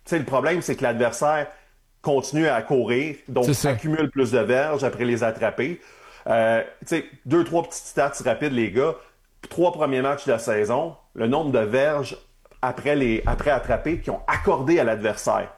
le problème, c'est que l'adversaire continue à courir, donc accumule plus de verges après les attraper. 2-3 petites stats rapides, les gars. 3 premiers matchs de la saison, le nombre de verges après attraper qui ont accordé à l'adversaire.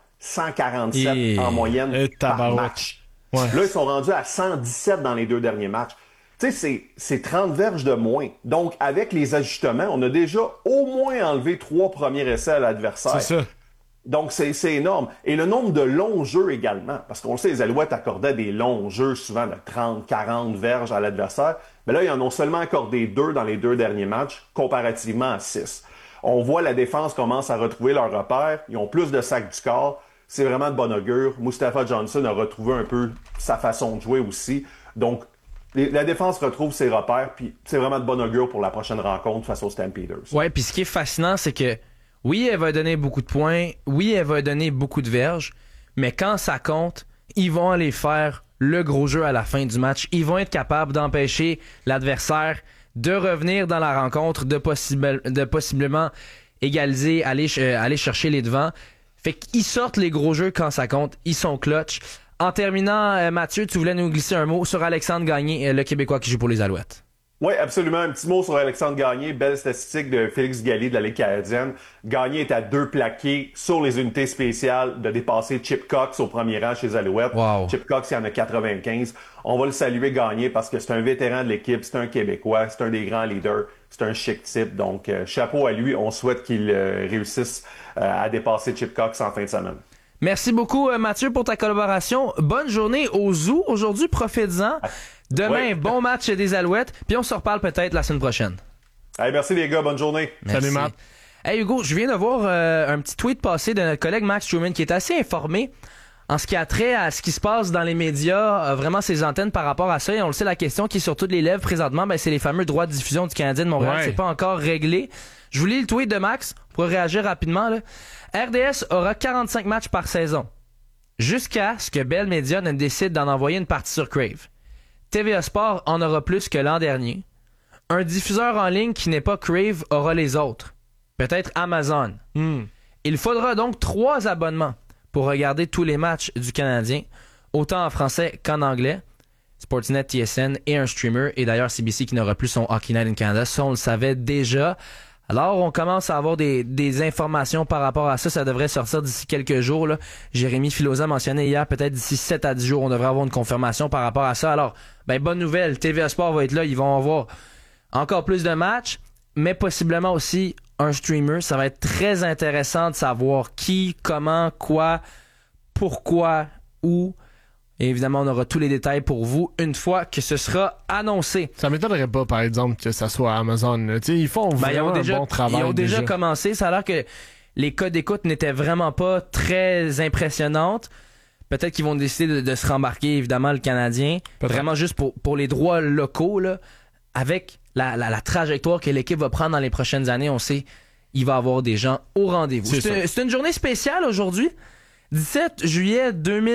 147 en moyenne par match. Ouais. Là, ils sont rendus à 117 dans les 2 derniers matchs. Tu sais, c'est 30 verges de moins. Donc, avec les ajustements, on a déjà au moins enlevé 3 premiers essais à l'adversaire. C'est ça. Donc, c'est énorme. Et le nombre de longs jeux également. Parce qu'on le sait, les Alouettes accordaient des longs jeux, souvent de 30, 40 verges à l'adversaire. Mais là, ils en ont seulement accordé 2 dans les 2 derniers matchs, comparativement à 6. On voit la défense commence à retrouver leur repère. Ils ont plus de sacs du corps. C'est vraiment de bon augure. Mustafa Johnson a retrouvé un peu sa façon de jouer aussi. Donc, la défense retrouve ses repères, puis c'est vraiment de bon augure pour la prochaine rencontre face aux Stampeders. Ouais, puis ce qui est fascinant, c'est que oui, elle va donner beaucoup de points, oui, elle va donner beaucoup de verges, mais quand ça compte, ils vont aller faire le gros jeu à la fin du match. Ils vont être capables d'empêcher l'adversaire de revenir dans la rencontre, de possiblement égaliser, aller chercher les devants. Fait qu'ils sortent les gros jeux quand ça compte, ils sont clutch. En terminant, Mathieu, tu voulais nous glisser un mot sur Alexandre Gagné, le Québécois qui joue pour les Alouettes. Oui, absolument. Un petit mot sur Alexandre Gagné. Belle statistique de Félix Gallier de la Ligue canadienne. Gagné est à 2 plaqués sur les unités spéciales de dépasser Chip Cox au premier rang chez les Alouettes. Wow. Chip Cox, il y en a 95. On va le saluer, Gagné, parce que c'est un vétéran de l'équipe, c'est un Québécois, c'est un des grands leaders, c'est un chic type. Donc, chapeau à lui. On souhaite qu'il réussisse à dépasser Chip Cox en fin de semaine. Merci beaucoup, Mathieu, pour ta collaboration. Bonne journée au Zoo. Aujourd'hui, profites-en. Demain, bon match des Alouettes. Puis on se reparle peut-être la semaine prochaine. Hey, merci les gars. Bonne journée. Merci. Salut, Matt. Hey, Hugo, je viens de voir un petit tweet passé de notre collègue Max Truman qui est assez informé en ce qui a trait à ce qui se passe dans les médias, vraiment ses antennes par rapport à ça. Et on le sait, la question qui est sur toutes les lèvres présentement, c'est les fameux droits de diffusion du Canadien de Montréal. Ouais. C'est pas encore réglé. Je vous lis le tweet de Max pour réagir rapidement. Là. RDS aura 45 matchs par saison, jusqu'à ce que Bell Media ne décide d'en envoyer une partie sur Crave. TVA Sport en aura plus que l'an dernier. Un diffuseur en ligne qui n'est pas Crave aura les autres. Peut-être Amazon. Il faudra donc 3 abonnements pour regarder tous les matchs du Canadien, autant en français qu'en anglais. Sportsnet, TSN et un streamer. Et d'ailleurs, CBC qui n'aura plus son Hockey Night in Canada. Ça, on le savait déjà. Alors, on commence à avoir des informations par rapport à ça. Ça devrait sortir d'ici quelques jours. Là. Jérémy Filosa mentionnait hier, peut-être d'ici 7 à 10 jours, on devrait avoir une confirmation par rapport à ça. Alors, bonne nouvelle, TVA Sport va être là. Ils vont avoir encore plus de matchs, mais possiblement aussi un streamer. Ça va être très intéressant de savoir qui, comment, quoi, pourquoi, où. Et évidemment, on aura tous les détails pour vous une fois que ce sera annoncé. Ça m'étonnerait pas, par exemple, que ça soit Amazon. Ils font vraiment un bon travail. Ils ont déjà commencé. Ça a l'air que les codes d'écoute n'étaient vraiment pas très impressionnantes. Peut-être qu'ils vont décider de se rembarquer, évidemment, le Canadien. Peut-être. Vraiment juste pour les droits locaux, là, avec la trajectoire que l'équipe va prendre dans les prochaines années. On sait il va y avoir des gens au rendez-vous. C'est une journée spéciale aujourd'hui. 17 juillet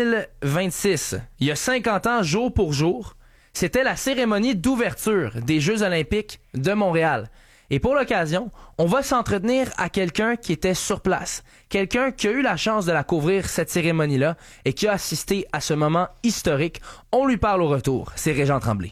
2026, il y a 50 ans, jour pour jour, c'était la cérémonie d'ouverture des Jeux olympiques de Montréal. Et pour l'occasion, on va s'entretenir à quelqu'un qui était sur place, quelqu'un qui a eu la chance de la couvrir, cette cérémonie-là, et qui a assisté à ce moment historique. On lui parle au retour. C'est Régent Tremblay.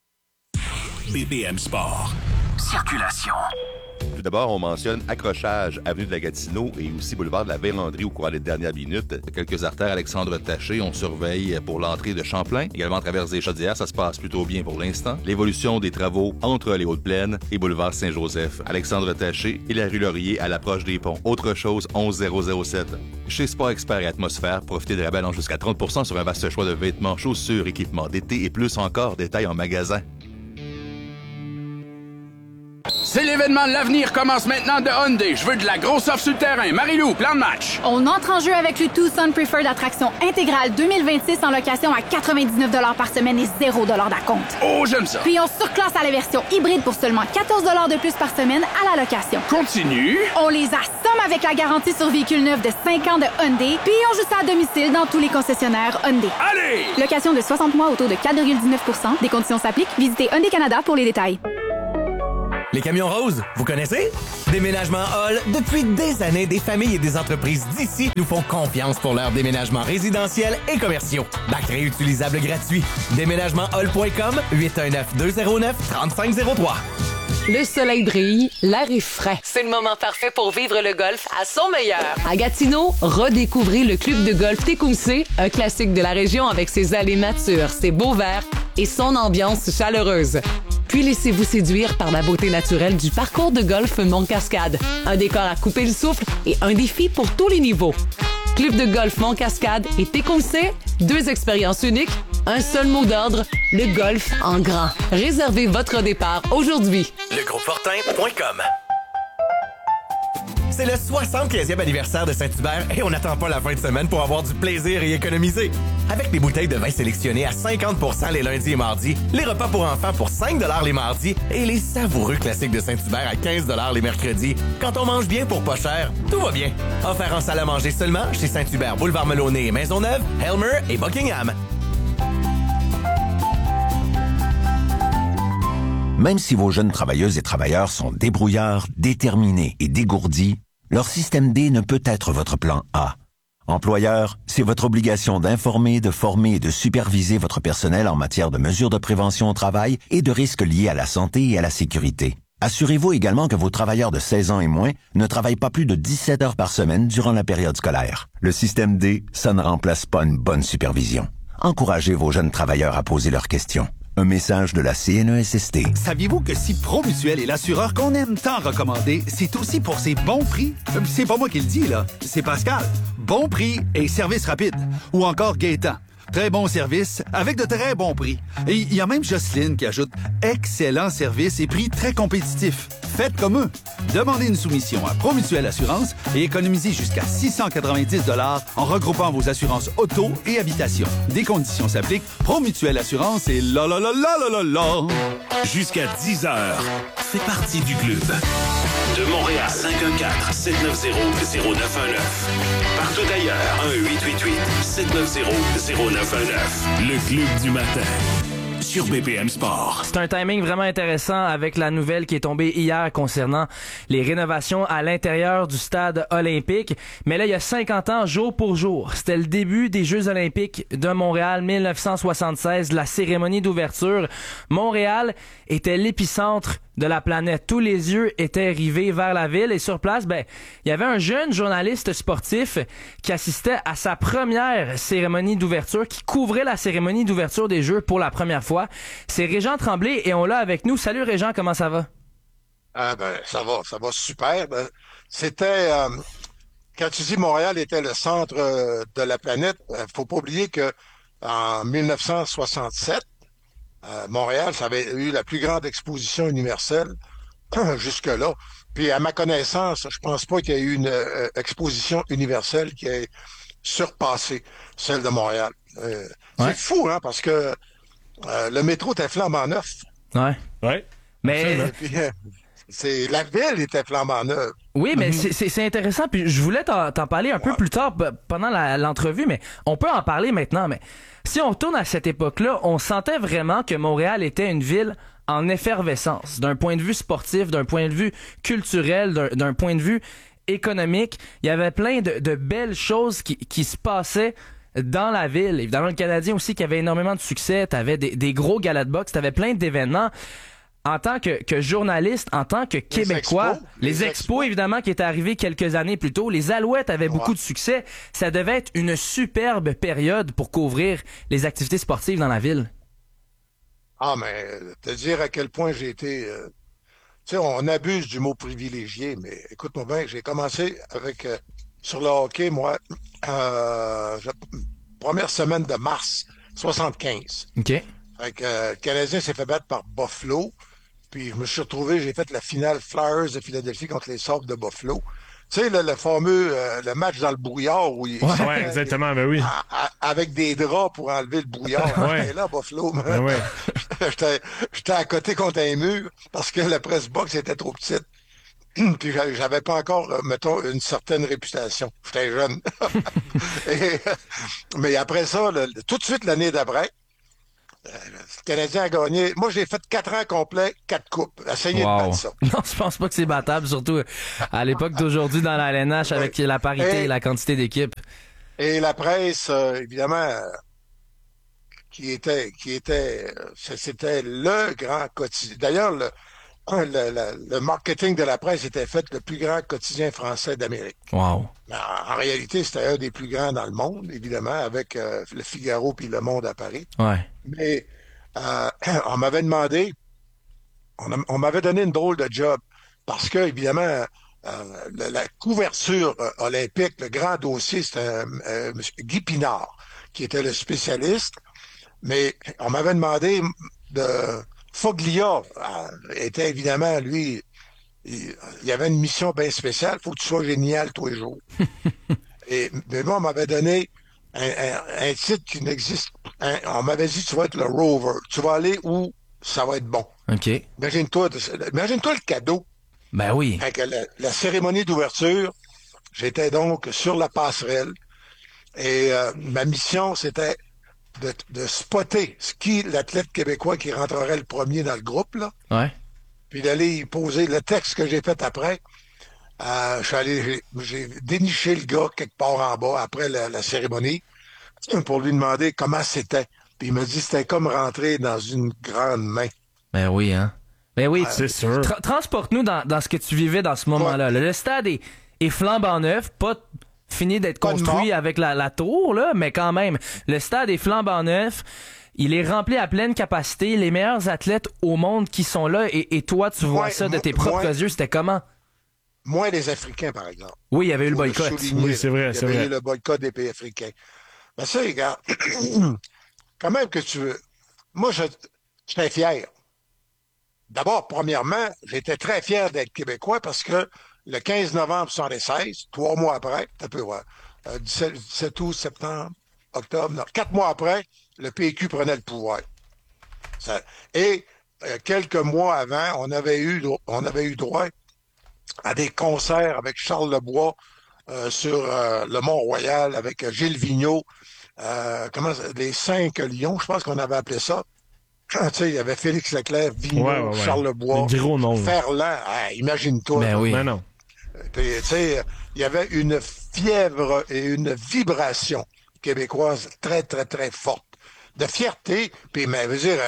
BPM Sport. Circulation. Tout d'abord, on mentionne accrochage, avenue de la Gatineau et aussi boulevard de la Vérandrie au cours des dernières minutes. Quelques artères Alexandre Taché, on surveille pour l'entrée de Champlain. Également à travers des Chaudières, ça se passe plutôt bien pour l'instant. L'évolution des travaux entre les Hautes-Plaines et boulevard Saint-Joseph. Alexandre Taché et la rue Laurier à l'approche des ponts. Autre chose, 11007. Chez Sport Expert et Atmosphère, profitez de rabais allant jusqu'à 30% sur un vaste choix de vêtements, chaussures, équipements d'été et plus encore, détails en magasin. C'est l'événement de l'avenir commence maintenant de Hyundai. Je veux de la grosse offre sur le terrain. Marie-Lou, plan de match. On entre en jeu avec le Tucson Preferred Attraction intégrale 2026 en location à 99 $ par semaine et 0 $ d'acompte. Oh, j'aime ça. Puis on surclasse à la version hybride pour seulement 14 $ de plus par semaine à la location. Continue. On les assomme avec la garantie sur véhicule neuf de 5 ans de Hyundai. Puis on joue ça à domicile dans tous les concessionnaires Hyundai. Allez! Location de 60 mois au taux de 4,19 %. Des conditions s'appliquent. Visitez Hyundai Canada pour les détails. Les camions roses, vous connaissez? Déménagement Hall, depuis des années, des familles et des entreprises d'ici nous font confiance pour leurs déménagements résidentiels et commerciaux. Bac réutilisable gratuit. Déménagementhall.com, 819-209-3503. Le soleil brille, l'air est frais. C'est le moment parfait pour vivre le golf à son meilleur. À Gatineau, redécouvrez le club de golf Tecumseh, un classique de la région avec ses allées matures, ses beaux verts et son ambiance chaleureuse. Puis laissez-vous séduire par la beauté naturelle du parcours de golf Mont-Cascade. Un décor à couper le souffle et un défi pour tous les niveaux. Club de golf Mont-Cascade et Tecumseh, 2 expériences uniques, un seul mot d'ordre, le golf en grand. Réservez votre départ aujourd'hui. Legroupefortin.com. C'est le 75e anniversaire de Saint-Hubert et on n'attend pas la fin de semaine pour avoir du plaisir et économiser. Avec des bouteilles de vin sélectionnées à 50% les lundis et mardis, les repas pour enfants pour 5$ les mardis et les savoureux classiques de Saint-Hubert à 15$ les mercredis. Quand on mange bien pour pas cher, tout va bien. Offert en salle à manger seulement chez Saint-Hubert, Boulevard Melonnet et Maisonneuve, Helmer et Buckingham. Même si vos jeunes travailleuses et travailleurs sont débrouillards, déterminés et dégourdis, leur système D ne peut être votre plan A. Employeur, c'est votre obligation d'informer, de former et de superviser votre personnel en matière de mesures de prévention au travail et de risques liés à la santé et à la sécurité. Assurez-vous également que vos travailleurs de 16 ans et moins ne travaillent pas plus de 17 heures par semaine durant la période scolaire. Le système D, ça ne remplace pas une bonne supervision. Encouragez vos jeunes travailleurs à poser leurs questions. Un message de la CNESST. Saviez-vous que si Promutuel est l'assureur qu'on aime tant recommander, c'est aussi pour ses bons prix? C'est pas moi qui le dis, là. C'est Pascal. Bon prix et service rapide. Ou encore Gaétan. Très bon service avec de très bons prix. Et il y a même Jocelyne qui ajoute excellent service et prix très compétitifs. Faites comme eux. Demandez une soumission à Promutuel Assurance et économisez jusqu'à 690$ en regroupant vos assurances auto et habitation. Des conditions s'appliquent. Promutuel Assurance et la la la la la la la. Jusqu'à 10h, fais partie du club. De Montréal, 514-790-0919. Partout ailleurs, 1-888-790-0919. Le club du matin. Sur BPM Sport. C'est un timing vraiment intéressant avec la nouvelle qui est tombée hier concernant les rénovations à l'intérieur du stade olympique. Mais là, il y a 50 ans, jour pour jour, c'était le début des Jeux olympiques de Montréal 1976, la cérémonie d'ouverture. Montréal était l'épicentre de la planète. Tous les yeux étaient rivés vers la ville et sur place, il y avait un jeune journaliste sportif qui assistait à sa première cérémonie d'ouverture, qui couvrait la cérémonie d'ouverture des Jeux pour la première fois. C'est Régent Tremblay et on l'a avec nous. Salut Régent, comment ça va? Ça va super. C'était quand tu dis Montréal était le centre de la planète, faut pas oublier que en 1967, Montréal, ça avait eu la plus grande exposition universelle jusque-là. Puis à ma connaissance, je pense pas qu'il y ait eu une exposition universelle qui ait surpassé celle de Montréal. C'est fou, hein, parce que le métro était flambant neuf. Ouais. Mais puis, la ville était flambant neuve. Oui, mais c'est intéressant. Puis je voulais t'en parler un peu plus tard pendant l'entrevue, mais on peut en parler maintenant. Mais si on retourne à cette époque-là, on sentait vraiment que Montréal était une ville en effervescence, d'un point de vue sportif, d'un point de vue culturel, d'un point de vue économique. Il y avait plein de belles choses qui se passaient dans la ville. Évidemment, le Canadien aussi qui avait énormément de succès. T'avais des gros galas de boxe, t'avais plein d'événements. En tant que journaliste, en tant que Québécois, les expos évidemment qui étaient arrivés quelques années plus tôt, les Alouettes avaient beaucoup de succès. Ça devait être une superbe période pour couvrir les activités sportives dans la ville. Ah, mais te dire à quel point j'ai été... tu sais, on abuse du mot privilégié, mais écoute-moi bien, j'ai commencé avec sur le hockey, moi, première semaine de mars 75. OK. Fait que le Canadien s'est fait battre par Buffalo. Puis je me suis retrouvé, j'ai fait la finale Flyers de Philadelphie contre les Sabres de Buffalo. Tu sais, le fameux le match dans le brouillard où il exactement, oui. Avec des draps pour enlever le brouillard. Et là, Buffalo, j'étais à côté contre un mur parce que la presse box était trop petite. Puis j'avais pas encore, mettons, une certaine réputation. J'étais jeune. Mais après ça, tout de suite l'année d'après, Le Canadien a gagné. Moi, j'ai fait 4 ans complets, 4 coupes. Essayez de battre ça. Non, je pense pas que c'est battable, surtout à l'époque d'aujourd'hui dans la LNH avec la parité et la quantité d'équipes. Et la presse, évidemment, c'était le grand quotidien. D'ailleurs, le marketing de la presse était fait le plus grand quotidien français d'Amérique. Wow. En réalité, c'était un des plus grands dans le monde, évidemment, avec le Figaro puis Le Monde à Paris. Ouais. Mais on m'avait demandé, on m'avait donné une drôle de job parce que, évidemment, la couverture olympique, le grand dossier, c'était M. Guy Pinard, qui était le spécialiste. Mais on m'avait demandé de... Foglia était évidemment, lui, il y avait une mission bien spéciale. Il faut que tu sois génial tous les jours. Mais moi, on m'avait donné un titre qui n'existe pas. On m'avait dit, tu vas être le rover. Tu vas aller où ça va être bon. OK. Imagine-toi le cadeau. Ben oui. Avec la cérémonie d'ouverture, j'étais donc sur la passerelle. Et ma mission, c'était de spotter l'athlète québécois qui rentrerait le premier dans le groupe, là. Ouais. Puis d'aller y poser le texte que j'ai fait après. J'ai déniché le gars quelque part en bas après la cérémonie pour lui demander comment c'était. Puis il m'a dit c'était comme rentrer dans une grande main. Ben oui, hein. Ben oui, c'est sûr. Transporte-nous dans ce que tu vivais dans ce moment-là. Le stade est flambant neuf, pas fini d'être construit avec la tour, là, mais quand même, le stade est flambant neuf. Il est rempli à pleine capacité. Les meilleurs athlètes au monde qui sont là. Et toi, tu vois ça de tes propres yeux. C'était comment? Moins les Africains, par exemple. Oui, il y avait eu le boycott. Oui, c'est vrai, c'est vrai. Il y avait eu le boycott des pays africains. Ben ça, regarde, quand même que tu veux... Moi, j'étais fier. D'abord, premièrement, j'étais très fier d'être Québécois parce que le 15 novembre 1976, 3 mois après, 17 août, septembre, octobre, non, 4 mois après, le PQ prenait le pouvoir. Et quelques mois avant, on avait eu droit à des concerts avec Charles Lebois sur le Mont-Royal, avec Gilles Vigneault, les 5 Lions, je pense qu'on avait appelé ça. Tu sais, il y avait Félix Leclerc, Vigneault, Charles Lebois, Ferland, imagine-toi. Ben oui. Ben non. Tu sais, il y avait une fièvre et une vibration québécoise très, très, très forte. De fierté, puis, mais,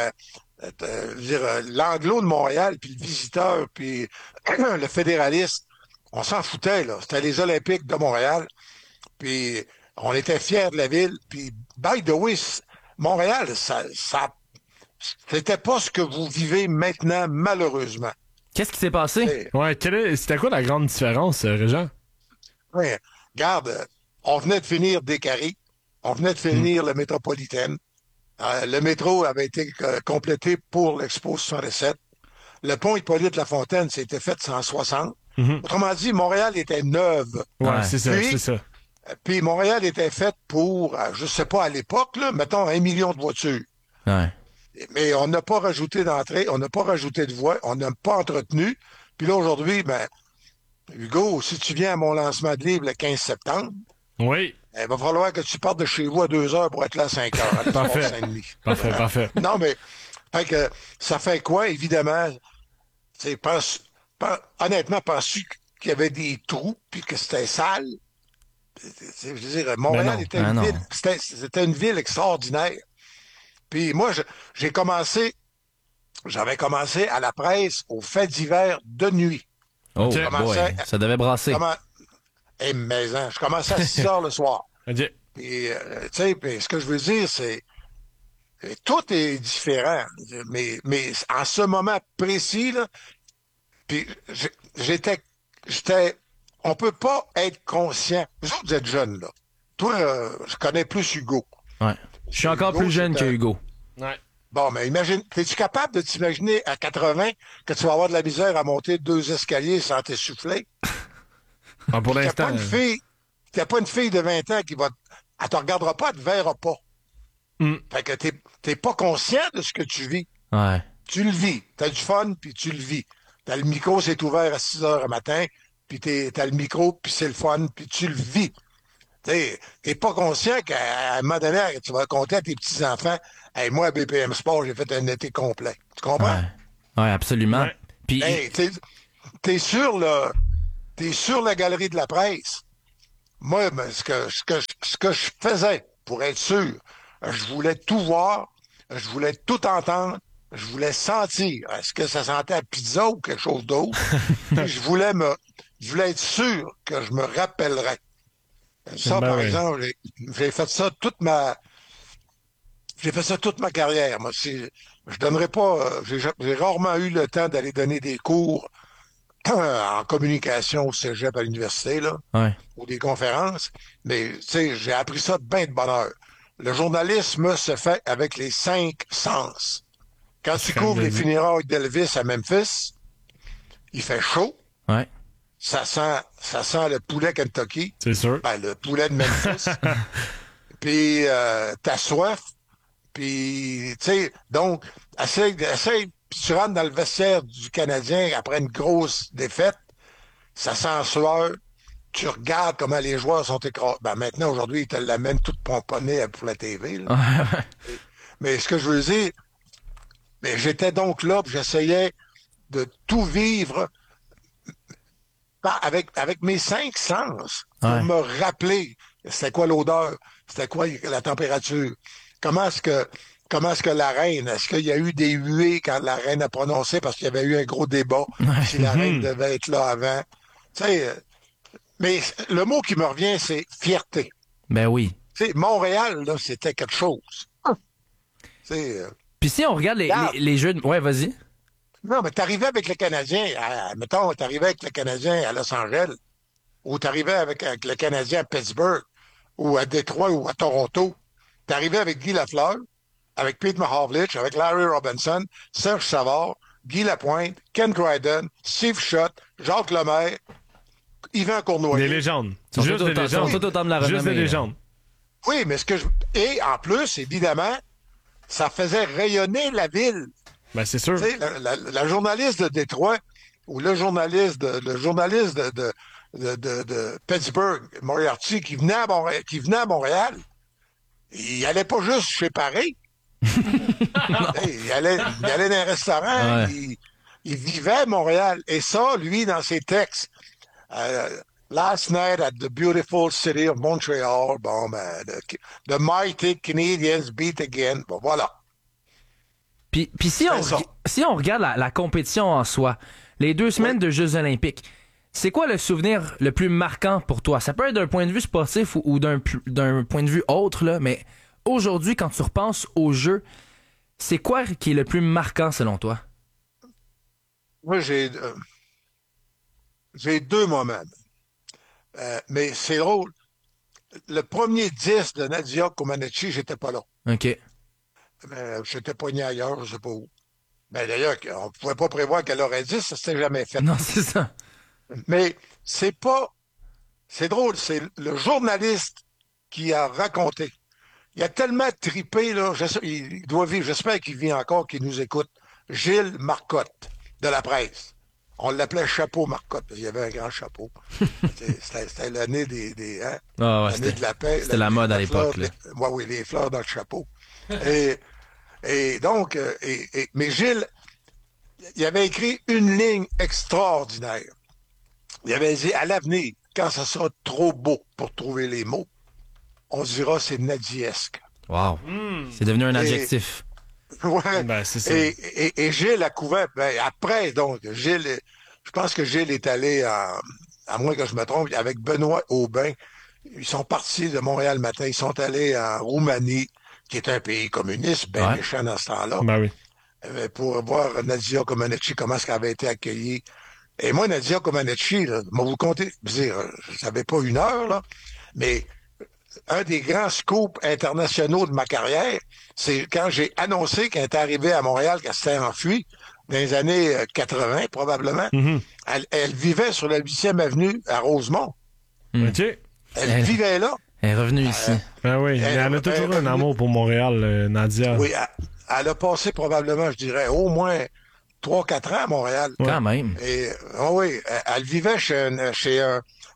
l'anglo de Montréal, puis le visiteur, puis le fédéraliste, on s'en foutait, là. C'était les Olympiques de Montréal, puis on était fiers de la ville, puis by the way, Montréal, c'était pas ce que vous vivez maintenant, malheureusement. Qu'est-ce qui s'est passé? Ouais, c'était quoi la grande différence, Régent? Oui, regarde, on venait de finir Descaries, on venait de finir le Métropolitaine. Le métro avait été complété pour l'Expo 67. Le pont Hippolyte-Lafontaine, c'était fait en 1960. Autrement dit, Montréal était neuve. Ouais, c'est ça. Puis Montréal était fait pour, je sais pas à l'époque, là, mettons 1 million de voitures. Ouais. Mais on n'a pas rajouté d'entrée, on n'a pas rajouté de voies, on n'a pas entretenu. Puis là, aujourd'hui, Hugo, si tu viens à mon lancement de livre le 15 septembre, oui. Il va falloir que tu partes de chez vous à 2 heures pour être là à 5 heures. Parfait. Non, mais ça fait quoi, évidemment? Honnêtement, penses-tu qu'il y avait des trous puis que c'était sale? Je veux dire, Montréal c'était une ville extraordinaire. Puis moi, j'avais commencé à la presse aux faits divers de nuit. Oh, ça devait brasser. Je commençais à 6 heures le soir. Okay. Puis, ce que je veux dire, c'est tout est différent. Mais en ce moment précis, là, puis on peut pas être conscient. Vous êtes jeunes, là. Toi, je connais plus Hugo. Ouais. Je suis encore plus jeune que Hugo. Ouais. Bon, mais imagine, es-tu capable de t'imaginer à 80 que tu vas avoir de la misère à monter 2 escaliers sans t'essouffler? Pour l'instant. T'as pas une fille de 20 ans elle te regardera pas, elle te verra pas. Fait que t'es pas conscient de ce que tu vis. Ouais. Tu le vis. T'as du fun, puis tu le vis. T'as le micro, c'est ouvert à 6 heures le matin, puis t'as le micro, puis c'est le fun, puis tu le vis. T'es pas conscient qu'à un moment donné, tu vas compter à tes petits-enfants, hey, moi, à BPM Sport, j'ai fait un été complet. Tu comprends? Ouais, absolument. Ouais. Puis, hey, t'es sur la galerie de la presse. Moi, ce que je faisais pour être sûr, je voulais tout voir, je voulais tout entendre, je voulais sentir. Est-ce que ça sentait à pizza ou quelque chose d'autre? je voulais être sûr que je me rappellerais. Ça, par exemple, j'ai fait ça toute ma carrière. Moi, je donnerais pas, j'ai rarement eu le temps d'aller donner des cours en communication au cégep à l'université, là, ou des conférences. Mais, tu sais, j'ai appris ça de bien de bonne heure. Le journalisme se fait avec les 5 sens. Quand tu couvres les funérailles d'Elvis à Memphis, il fait chaud. Ouais. Ça sent le poulet Kentucky. C'est sûr. Ben, le poulet de Memphis. Puis, t'as soif. Puis, tu sais, donc, essaye, puis tu rentres dans le vestiaire du Canadien après une grosse défaite. Ça sent sueur. Tu regardes comment les joueurs sont écrasés. Ben, maintenant, aujourd'hui, ils te l'amènent tout pomponné pour la TV. Là. Mais ce que je veux dire, mais j'étais donc là, puis j'essayais de tout vivre avec mes 5 sens pour me rappeler c'était quoi l'odeur, c'était quoi la température, comment est-ce que la reine, est-ce qu'il y a eu des huées quand la reine a prononcé parce qu'il y avait eu un gros débat si la reine devait être là avant. Tu sais, mais le mot qui me revient, c'est fierté. Ben oui. Tu sais, Montréal, là, c'était quelque chose. Puis si on regarde les jeux de... Ouais, vas-y. Non, mais t'arrivais avec le Canadien, mettons, t'arrivais avec le Canadien à Los Angeles, ou t'arrivais avec le Canadien à Pittsburgh, ou à Détroit, ou à Toronto. T'arrivais avec Guy Lafleur, avec Pete Mahovlich, avec Larry Robinson, Serge Savard, Guy Lapointe, Ken Dryden, Steve Schutt, Jacques Lemaire, Yvan Cournoyer. Des légendes. Juste des légendes. Juste des légendes. Oui, mais et en plus, évidemment, ça faisait rayonner la ville. Ben, c'est sûr. Tu sais, la journaliste de Détroit ou le journaliste de Pittsburgh, Moriarty, qui venait à Montréal, il allait pas juste chez Paris. Il allait dans un restaurant, il vivait à Montréal. Et ça, lui, dans ses textes, Last night at the beautiful city of Montreal, bon, ben, the mighty Canadians beat again. Bon, voilà. Puis si on regarde la compétition en soi, les 2 semaines de Jeux olympiques, c'est quoi le souvenir le plus marquant pour toi? Ça peut être d'un point de vue sportif ou d'un point de vue autre, là, mais aujourd'hui, quand tu repenses aux Jeux, c'est quoi qui est le plus marquant selon toi? Moi, j'ai 2 moments. Mais c'est drôle. Le premier 10 de Nadia Comaneci, j'étais pas là. OK. J'étais pogné ailleurs, je sais pas où. Ben d'ailleurs, on pouvait pas prévoir qu'elle aurait 10, ça s'était jamais fait. Non, c'est ça. Mais c'est drôle, c'est le journaliste qui a raconté. Il a tellement tripé, là, il doit vivre, j'espère qu'il vit encore, qu'il nous écoute. Gilles Marcotte, de la presse. On l'appelait Chapeau Marcotte, parce qu'il y avait un grand chapeau. C'était l'année l'année de la paix. C'était la mode à l'époque. Oui, les fleurs dans le chapeau. Et donc, mais Gilles, il avait écrit une ligne extraordinaire. Il avait dit, à l'avenir, quand ça sera trop beau pour trouver les mots, on se dira c'est nadiesque. Wow. C'est devenu un adjectif. Ouais. Ben, c'est ça. Et Gilles a couvert, après, donc, Gilles, je pense que Gilles est allé, à moins que je me trompe, avec Benoît Aubin, ils sont partis de Montréal matin, ils sont allés en Roumanie, qui est un pays communiste, bien méchant dans ce temps-là, ben oui. Pour voir Nadia Comaneci, comment est-ce qu'elle avait été accueillie. Et moi, Nadia Comaneci, là, vous comptez, je savais pas 1 heure, là, mais un des grands scoops internationaux de ma carrière, c'est quand j'ai annoncé qu'elle était arrivée à Montréal, qu'elle s'était enfuie, dans les années 80, probablement. Mm-hmm. Elle vivait sur la 8e avenue à Rosemont. OK. Elle vivait là. Elle est revenue ici. Ben oui, elle a toujours un amour pour Montréal, Nadia. Oui, elle a passé probablement, je dirais, au moins 3-4 ans à Montréal. Quand même. Et oui, elle vivait chez un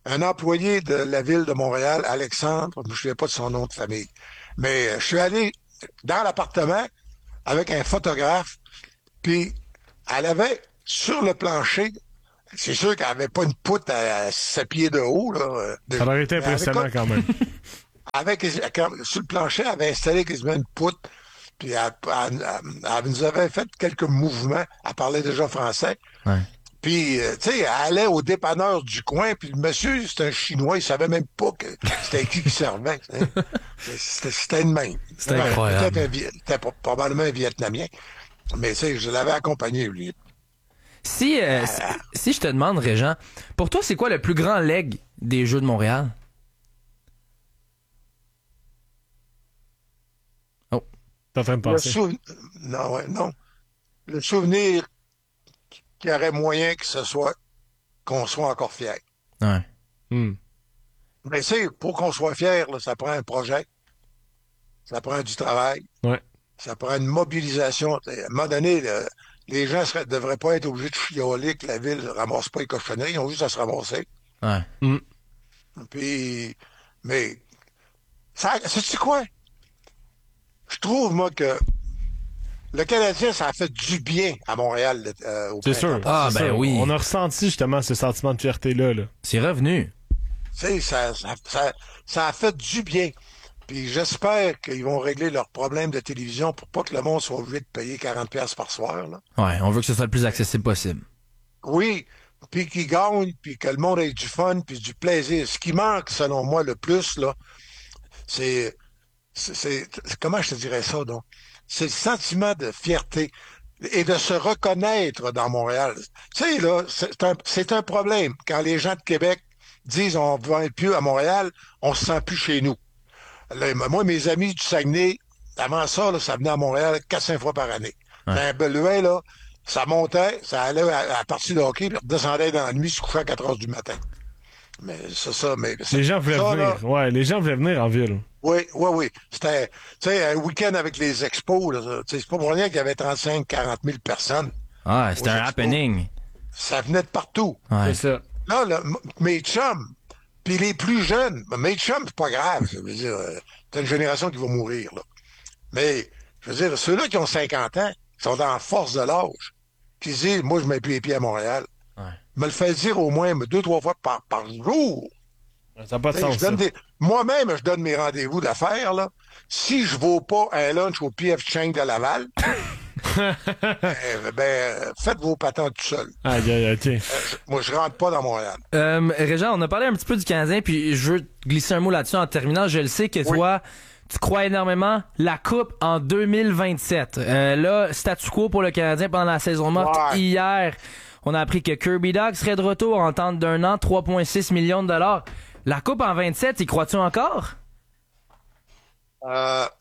un employé de la ville de Montréal, Alexandre, je ne me souviens pas de son nom de famille, mais je suis allé dans l'appartement avec un photographe, puis elle avait sur le plancher, c'est sûr qu'elle n'avait pas une poutre à 7 pieds de haut. Là, ça aurait été impressionnant quand même. Sur le plancher, elle avait installé quasiment une poutre, puis elle nous avait fait quelques mouvements. Elle parlait déjà français. Ouais. Puis, tu sais, elle allait au dépanneur du coin, puis le monsieur, c'était un Chinois, il savait même pas que c'était qui servait. C'était une main. C'était incroyable. C'était probablement un Vietnamien, mais tu sais, je l'avais accompagné, lui. Si je te demande, Régent, pour toi, c'est quoi le plus grand leg des Jeux de Montréal? Oh, t'es en train de penser. Non. Le souvenir qu'il y aurait moyen qu'on soit encore fier. Ouais. Mais c'est pour qu'on soit fier, là, ça prend un projet, ça prend du travail, ça prend une mobilisation. À un moment donné, les gens ne devraient pas être obligés de chialer que la ville ne ramasse pas les cochonneries, ils ont juste à se ramasser. Ouais. Puis, mais, sais-tu quoi? Je trouve, moi, que le Canadien, ça a fait du bien à Montréal. C'est sûr. Ben oui. On a ressenti justement ce sentiment de fierté-là. Là. C'est revenu. Tu sais, ça a fait du bien. Puis j'espère qu'ils vont régler leurs problèmes de télévision pour pas que le monde soit obligé de payer 40$ par soir. Là. Ouais, on veut que ce soit le plus accessible possible. Oui, puis qu'ils gagnent, puis que le monde ait du fun, puis du plaisir. Ce qui manque, selon moi, le plus, là, c'est comment je te dirais ça, donc? C'est le sentiment de fierté et de se reconnaître dans Montréal. Tu sais, là, c'est un problème. Quand les gens de Québec disent on ne va plus à Montréal, on se sent plus chez nous. Là, moi, mes amis du Saguenay, avant ça, là, ça venait à Montréal 4-5 fois par année. Un beluin, là, ça montait, ça allait à la partie de hockey, puis redescendait dans la nuit, se couchait à 4 heures du matin. Mais c'est ça. Mais les gens voulaient venir. Là, les gens voulaient venir en ville. Oui. C'était, tu sais, un week-end avec les expos, là, c'est pas pour rien qu'il y avait 35-40 000 personnes. Ah, c'était un happening. Ça venait de partout. Ouais. C'est ça. Là, mes chums, puis les plus jeunes, mes chums, c'est pas grave. Je veux dire, t'as une génération qui va mourir, là. Mais, je veux dire, ceux-là qui ont 50 ans, qui sont dans la force de l'âge, qui se disent, moi, je mets plus les pieds à Montréal. Me le fait dire au moins 2-3 fois par jour. Ça n'a pas de sens. Moi-même, je donne mes rendez-vous d'affaires, là. Si je ne vaux pas un lunch au PF Chang de Laval, faites vos patents tout seul. Moi, je rentre pas dans Montréal. Régent, on a parlé un petit peu du Canadien, puis je veux glisser un mot là-dessus en terminant. Je le sais que toi, tu crois énormément la Coupe en 2027. Là, statu quo pour le Canadien pendant la saison morte. Hier, on a appris que Kirby Dach serait de retour en entente d'1 an, 3,6 millions de dollars. La Coupe en 27, y crois-tu encore? Moi,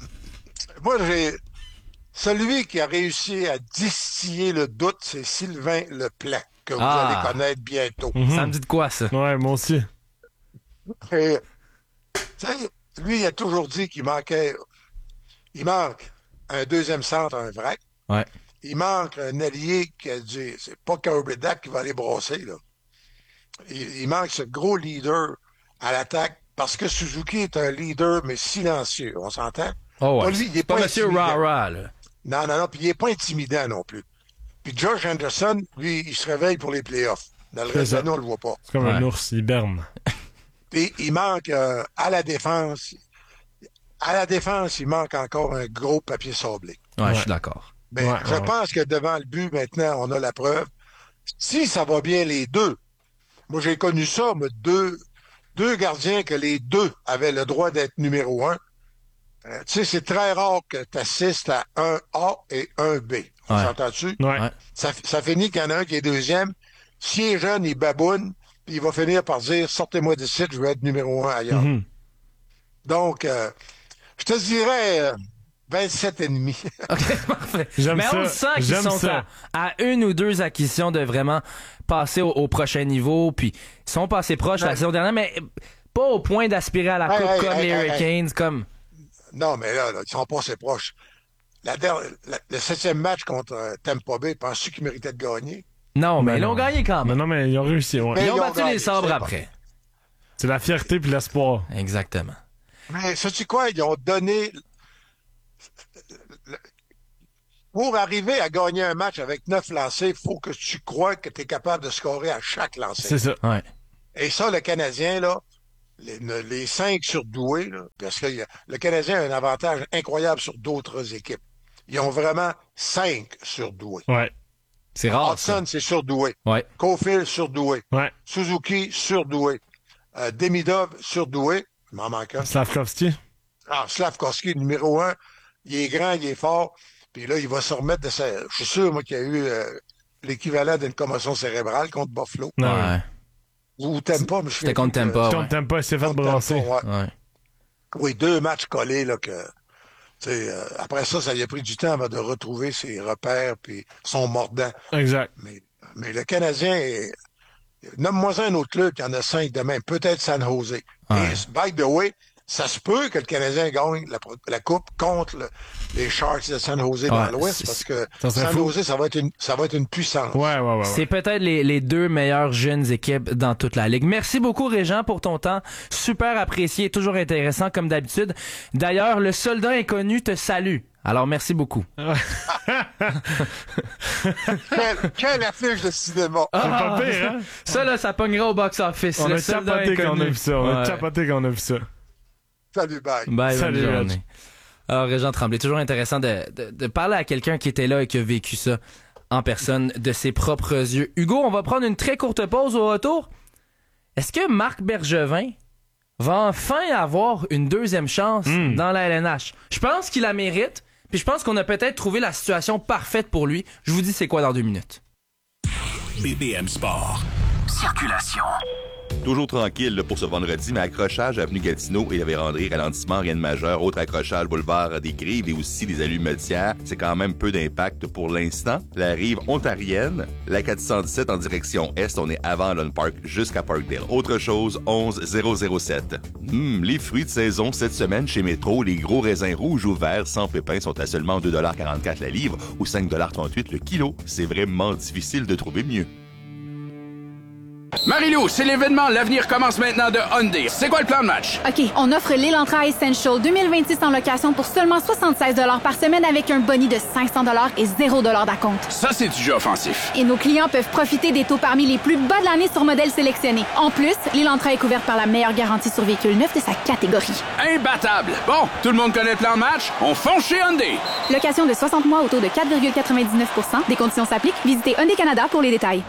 celui qui a réussi à distiller le doute, c'est Sylvain Leplan, que vous allez connaître bientôt. Ça me dit de quoi, ça? Ouais, moi aussi. Et, lui, il a toujours dit qu'il manquait... Il manque un deuxième centre, un vrai. Ouais. Il manque un allié qui a dit... C'est pas Kirby Dach qui va aller brosser, là. Il manque ce gros leader à l'attaque, parce que Suzuki est un leader, mais silencieux. On s'entend? Oh ouais. Lui, il est pas Monsieur Rara, là. Non, puis il est pas intimidant non plus. Puis Josh Anderson, lui, il se réveille pour les playoffs. Dans le reste de l'année, on le voit pas. C'est comme un ours, il berne. Puis il manque à la défense. À la défense, il manque encore un gros papier sablé. Ouais, je suis d'accord. Mais je pense que devant le but, maintenant, on a la preuve. Si ça va bien les deux, moi j'ai connu ça, mais deux gardiens que les deux avaient le droit d'être numéro 1. Tu sais, c'est très rare que tu assistes à un A et un B. On s'entend-tu? Ouais. Ça finit qu'il y en a un qui est deuxième. S'il est jeune, il baboune, puis il va finir par dire « Sortez-moi d'ici, je veux être numéro 1 ailleurs. Donc, je te dirais 27,5. OK, parfait. Mais on sent qu'ils sont à une ou deux acquisitions de vraiment passer au prochain niveau, puis ils sont passés proches la saison dernière, mais pas au point d'aspirer à la Coupe comme les Hurricanes, comme... Non, mais là, ils sont passés proches. Le 7e match contre Tampa Bay, penses-tu qu'ils méritaient de gagner? Non, mais ils l'ont gagné quand même. Mais non, mais ils ont réussi. Ouais. Ils ont battu les Sabres après. C'est la fierté puis l'espoir. Exactement. Mais sais-tu quoi? Ils ont donné... Pour arriver à gagner un match avec 9 lancers, il faut que tu crois que tu es capable de scorer à chaque lancer. C'est ça. Ouais. Et ça, le Canadien, là, les 5 surdoués, là, parce que le Canadien a un avantage incroyable sur d'autres équipes. Ils ont vraiment 5 surdoués. Ouais. C'est rare. Hudson, c'est surdoué. Ouais. Caulfield, surdoué. Ouais. Suzuki, surdoué. Demidov, surdoué. Il m'en manque un. Slavkovski. Ah, Slavkovski, numéro 1. Il est grand, il est fort. Puis là, il va se remettre de sa... Je suis sûr, moi, qu'il y a eu l'équivalent d'une commotion cérébrale contre Buffalo. Ouais. Ou Tampa, mais je C'était contre Tampa. Contre Tampa, il s'est fait brasser. Ouais. Oui, 2 matchs collés, là, que... après ça lui a pris du temps avant de retrouver ses repères puis son mordant. Exact. Mais le Canadien est... Nomme-moi un autre club qui en a 5 de même. Peut-être San Jose. Ouais. Et, by the way, ça se peut que le Canadien gagne la Coupe contre les Sharks de San Jose dans l'Ouest parce que San Jose, ça va être une puissance. Ouais. C'est peut-être les 2 meilleures jeunes équipes dans toute la Ligue. Merci beaucoup, Régent, pour ton temps. Super apprécié, toujours intéressant, comme d'habitude. D'ailleurs, le soldat inconnu te salue. Alors, merci beaucoup. Quelle affiche de cinéma! C'est pas pire, hein? Ça, là, ça pognera au box-office. On a capoté quand on a vu ça. On a capoté quand on a vu ça. Salut, bye. Bye, salut, bonne journée. Alors, Régent Tremblay, toujours intéressant de parler à quelqu'un qui était là et qui a vécu ça en personne de ses propres yeux. Hugo, on va prendre une très courte pause au retour. Est-ce que Marc Bergevin va enfin avoir une deuxième chance dans la LNH? Je pense qu'il la mérite, puis je pense qu'on a peut-être trouvé la situation parfaite pour lui. Je vous dis c'est quoi dans 2 minutes. BPM Sport. Circulation. Toujours tranquille pour ce vendredi, mais accrochage avenue Gatineau et la Vérandrie, ralentissement, rien de majeur. Autre accrochage, boulevard des Grives et aussi des allumetières. C'est quand même peu d'impact pour l'instant. La rive ontarienne, la 417 en direction est, on est avant Lund Park jusqu'à Parkdale. Autre chose, 11007. Les fruits de saison cette semaine chez Métro, les gros raisins rouges ou verts sans pépins sont à seulement 2,44 la livre ou 5,38 le kilo. C'est vraiment difficile de trouver mieux. Marie-Lou, c'est l'événement L'avenir commence maintenant de Hyundai. C'est quoi le plan de match? OK, on offre l'Elantra Essential 2026 en location pour seulement 76 $ par semaine avec un boni de 500 $ et 0 $ d'acompte. Ça, c'est du jeu offensif. Et nos clients peuvent profiter des taux parmi les plus bas de l'année sur modèles sélectionnés. En plus, l'Elantra est couverte par la meilleure garantie sur véhicule neuf de sa catégorie. Imbattable! Bon, tout le monde connaît le plan de match? On fonce chez Hyundai! Location de 60 mois au taux de 4,99 %. Des conditions s'appliquent. Visitez Hyundai Canada pour les détails.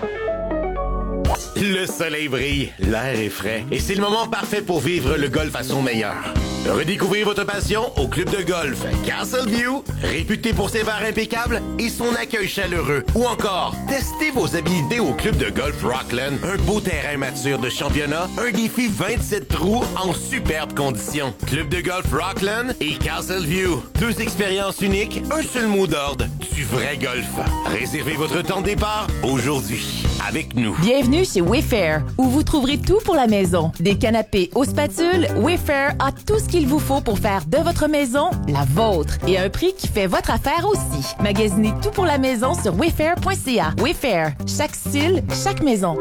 Le soleil brille, l'air est frais et c'est le moment parfait pour vivre le golf à son meilleur. Redécouvrez votre passion au club de golf Castleview, réputé pour ses verres impeccables et son accueil chaleureux. Ou encore, testez vos habilités au club de golf Rockland, un beau terrain mature de championnat, un défi 27 trous en superbes conditions. Club de golf Rockland et Castleview, 2 expériences uniques, un seul mot d'ordre, du vrai golf. Réservez votre temps de départ aujourd'hui avec nous. Bienvenue chez Wayfair, où vous trouverez tout pour la maison. Des canapés aux spatules, Wayfair a tout ce qu'il vous faut pour faire de votre maison la vôtre. Et à un prix qui fait votre affaire aussi. Magasinez tout pour la maison sur wayfair.ca. Wayfair, chaque style, chaque maison.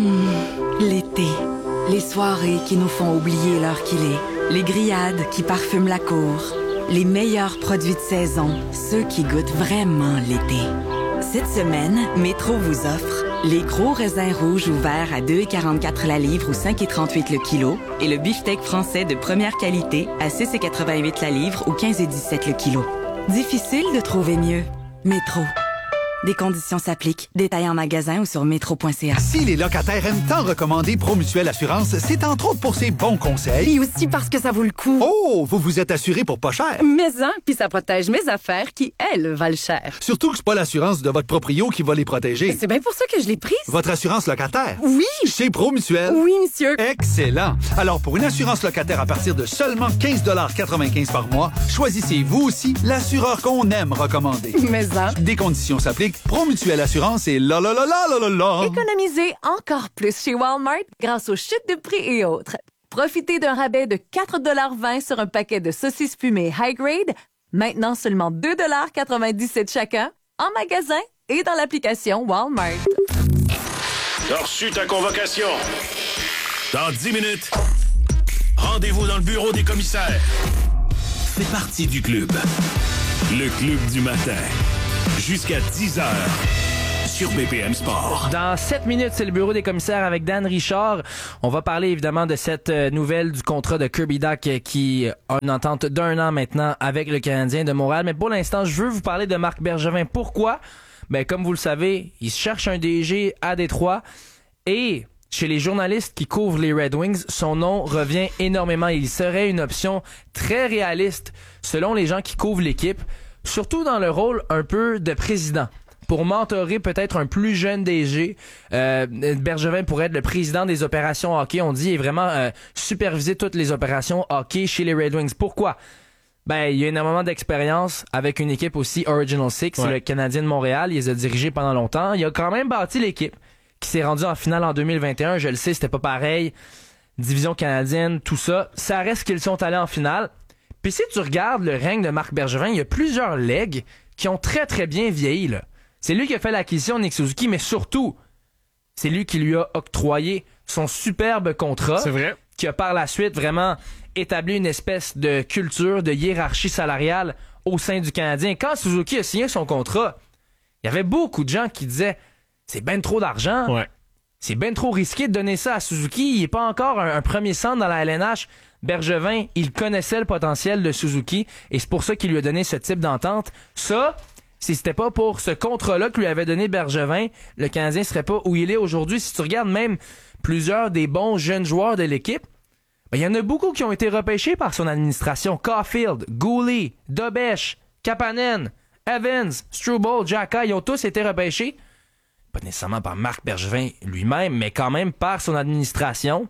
L'été. Les soirées qui nous font oublier l'heure qu'il est. Les grillades qui parfument la cour. Les meilleurs produits de saison. Ceux qui goûtent vraiment l'été. Cette semaine, Métro vous offre les gros raisins rouges ou verts à 2,44 la livre ou 5,38 le kilo et le beefsteak français de première qualité à 6,88 la livre ou 15,17 le kilo. Difficile de trouver mieux. Métro. Des conditions s'appliquent. Détails en magasin ou sur métro.ca. Si les locataires aiment tant recommander Promutuelle Assurance, c'est entre autres pour ses bons conseils. Et aussi parce que ça vaut le coup. Oh, vous vous êtes assuré pour pas cher. Mais hein, puis ça protège mes affaires qui, elles, valent cher. Surtout que c'est pas l'assurance de votre proprio qui va les protéger. C'est bien pour ça que je l'ai prise. Votre assurance locataire. Oui. Chez Promutuelle. Oui, monsieur. Excellent. Alors, pour une assurance locataire à partir de seulement 15,95 $ par mois, choisissez vous aussi l'assureur qu'on aime recommander. Mais hein. Des conditions s'appliquent. Promutuelle Assurance et la. Économisez encore plus chez Walmart grâce aux chutes de prix et autres. Profitez d'un rabais de 4,20 $ sur un paquet de saucisses fumées high grade, maintenant seulement 2,97 $ chacun, en magasin et dans l'application Walmart. T'as reçu ta convocation. Dans 10 minutes, Rendez-vous dans le bureau des commissaires. Fais partie du club. Le club du matin. Jusqu'à 10h. Sur BPM Sport. Dans 7 minutes, c'est le bureau des commissaires avec Dan Richard. On va parler évidemment de cette nouvelle du contrat de Kirby Dach qui a une entente d'1 an maintenant avec le Canadien de Montréal. Mais pour l'instant, je veux vous parler de Marc Bergevin. Pourquoi? Ben, comme vous le savez, il cherche un DG à Détroit et chez les journalistes qui couvrent les Red Wings, son nom revient énormément. Il serait une option très réaliste selon les gens qui couvrent l'équipe, surtout dans le rôle un peu de président. Pour mentorer peut-être un plus jeune DG, Bergevin pourrait être le président des opérations hockey. On dit, et vraiment superviser toutes les opérations hockey chez les Red Wings. Pourquoi? Ben, il y a énormément d'expérience avec une équipe aussi Original Six, le Canadien de Montréal. Il les a dirigés pendant longtemps. Il a quand même bâti l'équipe qui s'est rendue en finale en 2021. Je le sais, c'était pas pareil. Division canadienne, tout ça. Ça reste qu'ils sont allés en finale. Puis si tu regardes le règne de Marc Bergevin, il y a plusieurs legs qui ont très très bien vieilli, là. C'est lui qui a fait l'acquisition de Nick Suzuki, mais surtout, c'est lui qui lui a octroyé son superbe contrat. C'est vrai. Qui a par la suite vraiment établi une espèce de culture, de hiérarchie salariale au sein du Canadien. Quand Suzuki a signé son contrat, il y avait beaucoup de gens qui disaient « C'est ben trop d'argent. C'est ben trop risqué de donner ça à Suzuki. Il n'est pas encore un premier centre dans la LNH. » Bergevin, il connaissait le potentiel de Suzuki et c'est pour ça qu'il lui a donné ce type d'entente. Ça, si c'était pas pour ce contrat-là que lui avait donné Bergevin, le Canadien serait pas où il est aujourd'hui. Si tu regardes même plusieurs des bons jeunes joueurs de l'équipe, ben, il y en a beaucoup qui ont été repêchés par son administration. Caulfield, Gouley, Dobesch, Kapanen, Evans, Struble, Xhaka, ils ont tous été repêchés. Pas nécessairement par Marc Bergevin lui-même, mais quand même par son administration.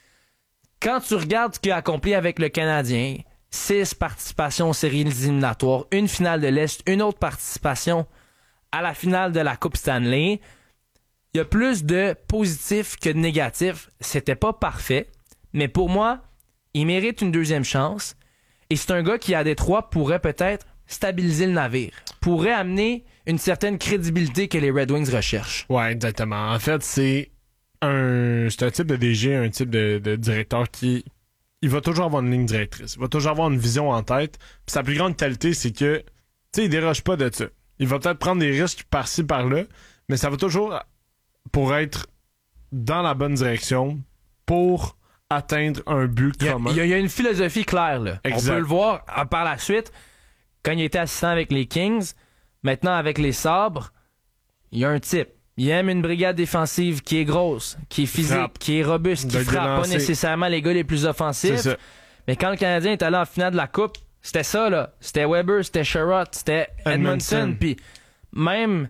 Quand tu regardes ce qu'il a accompli avec le Canadien, 6 participations aux séries éliminatoires, une finale de l'Est, une autre participation à la finale de la Coupe Stanley, il y a plus de positifs que de négatifs. C'était pas parfait, mais pour moi, il mérite une deuxième chance. Et c'est un gars qui, à Détroit, pourrait peut-être stabiliser le navire, pourrait amener une certaine crédibilité que les Red Wings recherchent. Ouais, exactement. En fait, c'est un type de DG, un type de directeur qui il va toujours avoir une ligne directrice. Il va toujours avoir une vision en tête. Puis sa plus grande qualité, c'est que, tu sais, il déroge pas de ça. Il va peut-être prendre des risques par-ci, par-là, mais ça va toujours pour être dans la bonne direction pour atteindre un but commun. Il y a une philosophie claire, là. Exact. On peut le voir par la suite, quand il était assistant avec les Kings, maintenant avec les Sabres, il y a un type. Il aime une brigade défensive qui est grosse, qui est physique, qui est robuste, qui frappe pas nécessairement les gars les plus offensifs. Mais quand le Canadien est allé en finale de la Coupe, c'était ça, là. C'était Weber, c'était Sherratt, c'était Edmondson. Puis même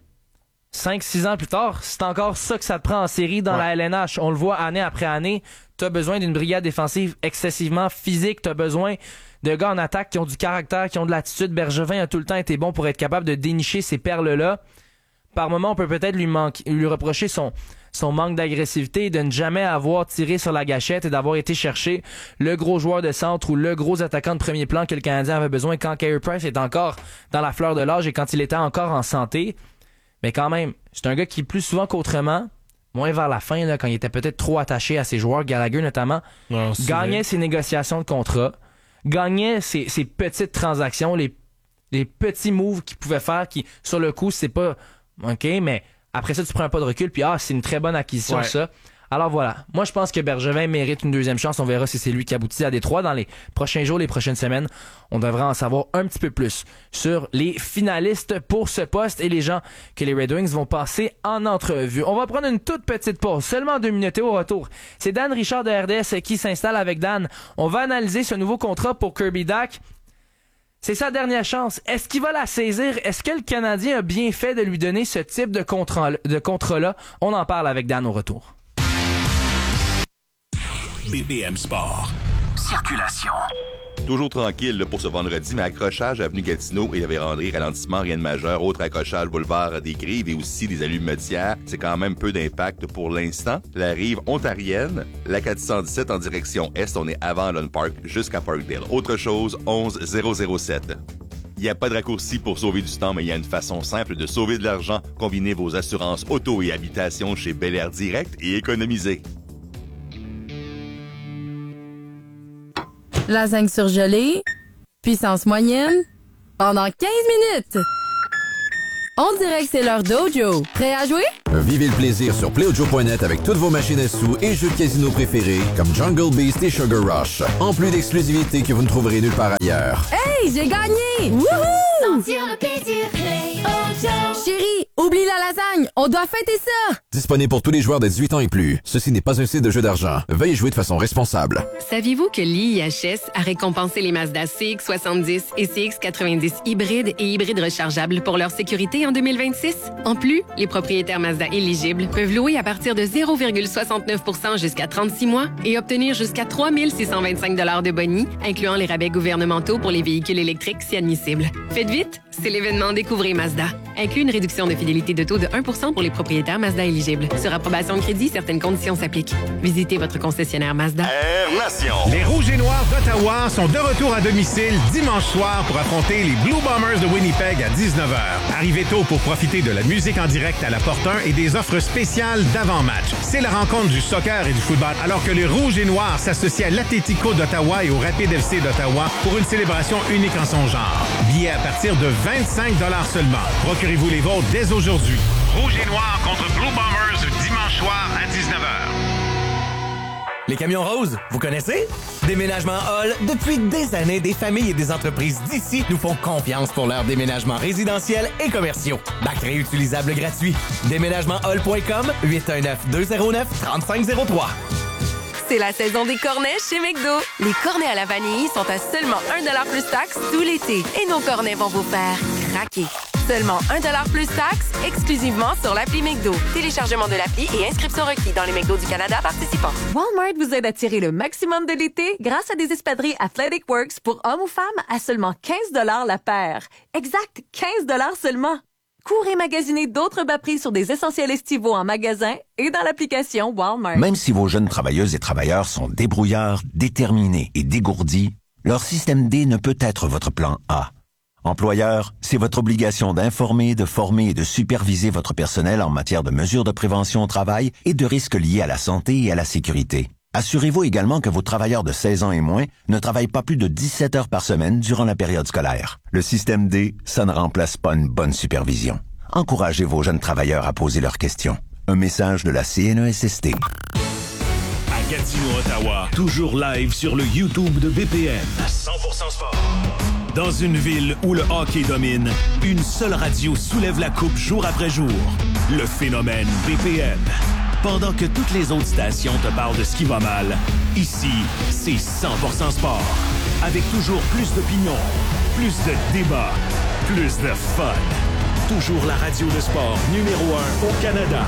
5-6 ans plus tard, c'est encore ça que ça te prend en série dans la LNH. On le voit année après année. T'as besoin d'une brigade défensive excessivement physique. T'as besoin de gars en attaque qui ont du caractère, qui ont de l'attitude. Bergevin a tout le temps été bon pour être capable de dénicher ces perles-là. Par moment, on peut peut-être lui reprocher son manque d'agressivité, de ne jamais avoir tiré sur la gâchette et d'avoir été chercher le gros joueur de centre ou le gros attaquant de premier plan que le Canadien avait besoin quand Carey Price est encore dans la fleur de l'âge et quand il était encore en santé. Mais quand même, c'est un gars qui, plus souvent qu'autrement, moins vers la fin, là, quand il était peut-être trop attaché à ses joueurs, Gallagher notamment, gagnait ses négociations de contrat, gagnait ses petites transactions, les petits moves qu'il pouvait faire qui, sur le coup, c'est pas... OK, mais après ça, tu prends un pas de recul, puis c'est une très bonne acquisition, ça. Alors voilà, moi je pense que Bergevin mérite une deuxième chance. On verra si c'est lui qui aboutit à Détroit. Dans les prochains jours, les prochaines semaines, on devrait en savoir un petit peu plus sur les finalistes pour ce poste et les gens que les Red Wings vont passer en entrevue. On va prendre une toute petite pause, seulement 2 minutes et au retour, c'est Dan Richard de RDS qui s'installe avec Dan. On va analyser ce nouveau contrat pour Kirby Dach. C'est sa dernière chance. Est-ce qu'il va la saisir? Est-ce que le Canadien a bien fait de lui donner ce type de contrat-là? On en parle avec Dan au retour. BPM Sport. Circulation. Toujours tranquille pour ce vendredi, mais accrochage avenue Gatineau et la Vérandrie, ralentissement, rien de majeur. Autre accrochage boulevard des Grives et aussi des allumetières. C'est quand même peu d'impact pour l'instant. La rive ontarienne, la 417 en direction est, on est avant Lund Park jusqu'à Parkdale. Autre chose, 11007. Il n'y a pas de raccourci pour sauver du temps, mais il y a une façon simple de sauver de l'argent. Combinez vos assurances auto et habitation chez Bel Air Direct et économisez. lasagne surgelée, puissance moyenne, pendant 15 minutes. On dirait que c'est l'heure d'Ojo. Prêt à jouer? Vivez le plaisir sur PlayOjo.net avec toutes vos machines à sous et jeux de casino préférés comme Jungle Beast et Sugar Rush. En plus d'exclusivités que vous ne trouverez nulle part ailleurs. Hey, j'ai gagné! Wouhou! Sentir le plaisir, PlayOjo. Chérie, oublie la lasagne, on doit fêter ça! Disponible pour tous les joueurs de 18 ans et plus. Ceci n'est pas un site de jeu d'argent. Veuillez jouer de façon responsable. Saviez-vous que l'IIHS a récompensé les Mazda CX-70 et CX-90 hybrides et hybrides rechargeables pour leur sécurité en 2026? En plus, les propriétaires Mazda éligibles peuvent louer à partir de 0,69 % jusqu'à 36 mois et obtenir jusqu'à 3 625 $ de boni, incluant les rabais gouvernementaux pour les véhicules électriques si admissible. Faites vite, c'est l'événement Découvrez Mazda. Inclut une réduction de fidélité de taux de 1 % pour les propriétaires Mazda éligibles. Sur approbation de crédit, certaines conditions s'appliquent. Visitez votre concessionnaire Mazda. Air Nation. Les Rouges et Noirs d'Ottawa sont de retour à domicile dimanche soir pour affronter les Blue Bombers de Winnipeg à 19h. Arrivez tôt pour profiter de la musique en direct à la Porte 1 et des offres spéciales d'avant-match. C'est la rencontre du soccer et du football, alors que les Rouges et Noirs s'associent à l'Atlético d'Ottawa et au Rapid FC d'Ottawa pour une célébration unique en son genre. Billets à partir de 25 $ seulement. Procurez-vous les vôtres dès aujourd'hui. Rouge et Noir contre Blue Bombers dimanche soir à 19h. Les camions roses, vous connaissez? Déménagement Hall, depuis des années, des familles et des entreprises d'ici nous font confiance pour leurs déménagements résidentiels et commerciaux. Bac réutilisable gratuit. Déménagementhall.com, 819-209-3503. C'est la saison des cornets chez McDo. Les cornets à la vanille sont à seulement 1 $ plus taxe tout l'été. Et nos cornets vont vous faire craquer. Seulement 1 $ plus taxe, exclusivement sur l'appli McDo. Téléchargement de l'appli et inscription requis dans les McDo du Canada participants. Walmart vous aide à tirer le maximum de l'été grâce à des espadrilles Athletic Works pour hommes ou femmes à seulement 15 $ la paire. Exact, 15 $ seulement. Courez magasiner d'autres bas prix sur des essentiels estivaux en magasin et dans l'application Walmart. Même si vos jeunes travailleuses et travailleurs sont débrouillards, déterminés et dégourdis, leur système D ne peut être votre plan A. Employeur, c'est votre obligation d'informer, de former et de superviser votre personnel en matière de mesures de prévention au travail et de risques liés à la santé et à la sécurité. Assurez-vous également que vos travailleurs de 16 ans et moins ne travaillent pas plus de 17 heures par semaine durant la période scolaire. Le système D, ça ne remplace pas une bonne supervision. Encouragez vos jeunes travailleurs à poser leurs questions. Un message de la CNESST. À Gatineau, Ottawa, toujours live sur le YouTube de BPM. 100% sport. Dans une ville où le hockey domine, une seule radio soulève la coupe jour après jour. Le phénomène BPM. Pendant que toutes les autres stations te parlent de ce qui va mal, ici, c'est 100% sport. Avec toujours plus d'opinions, plus de débats, plus de fun. Toujours la radio de sport numéro 1 au Canada.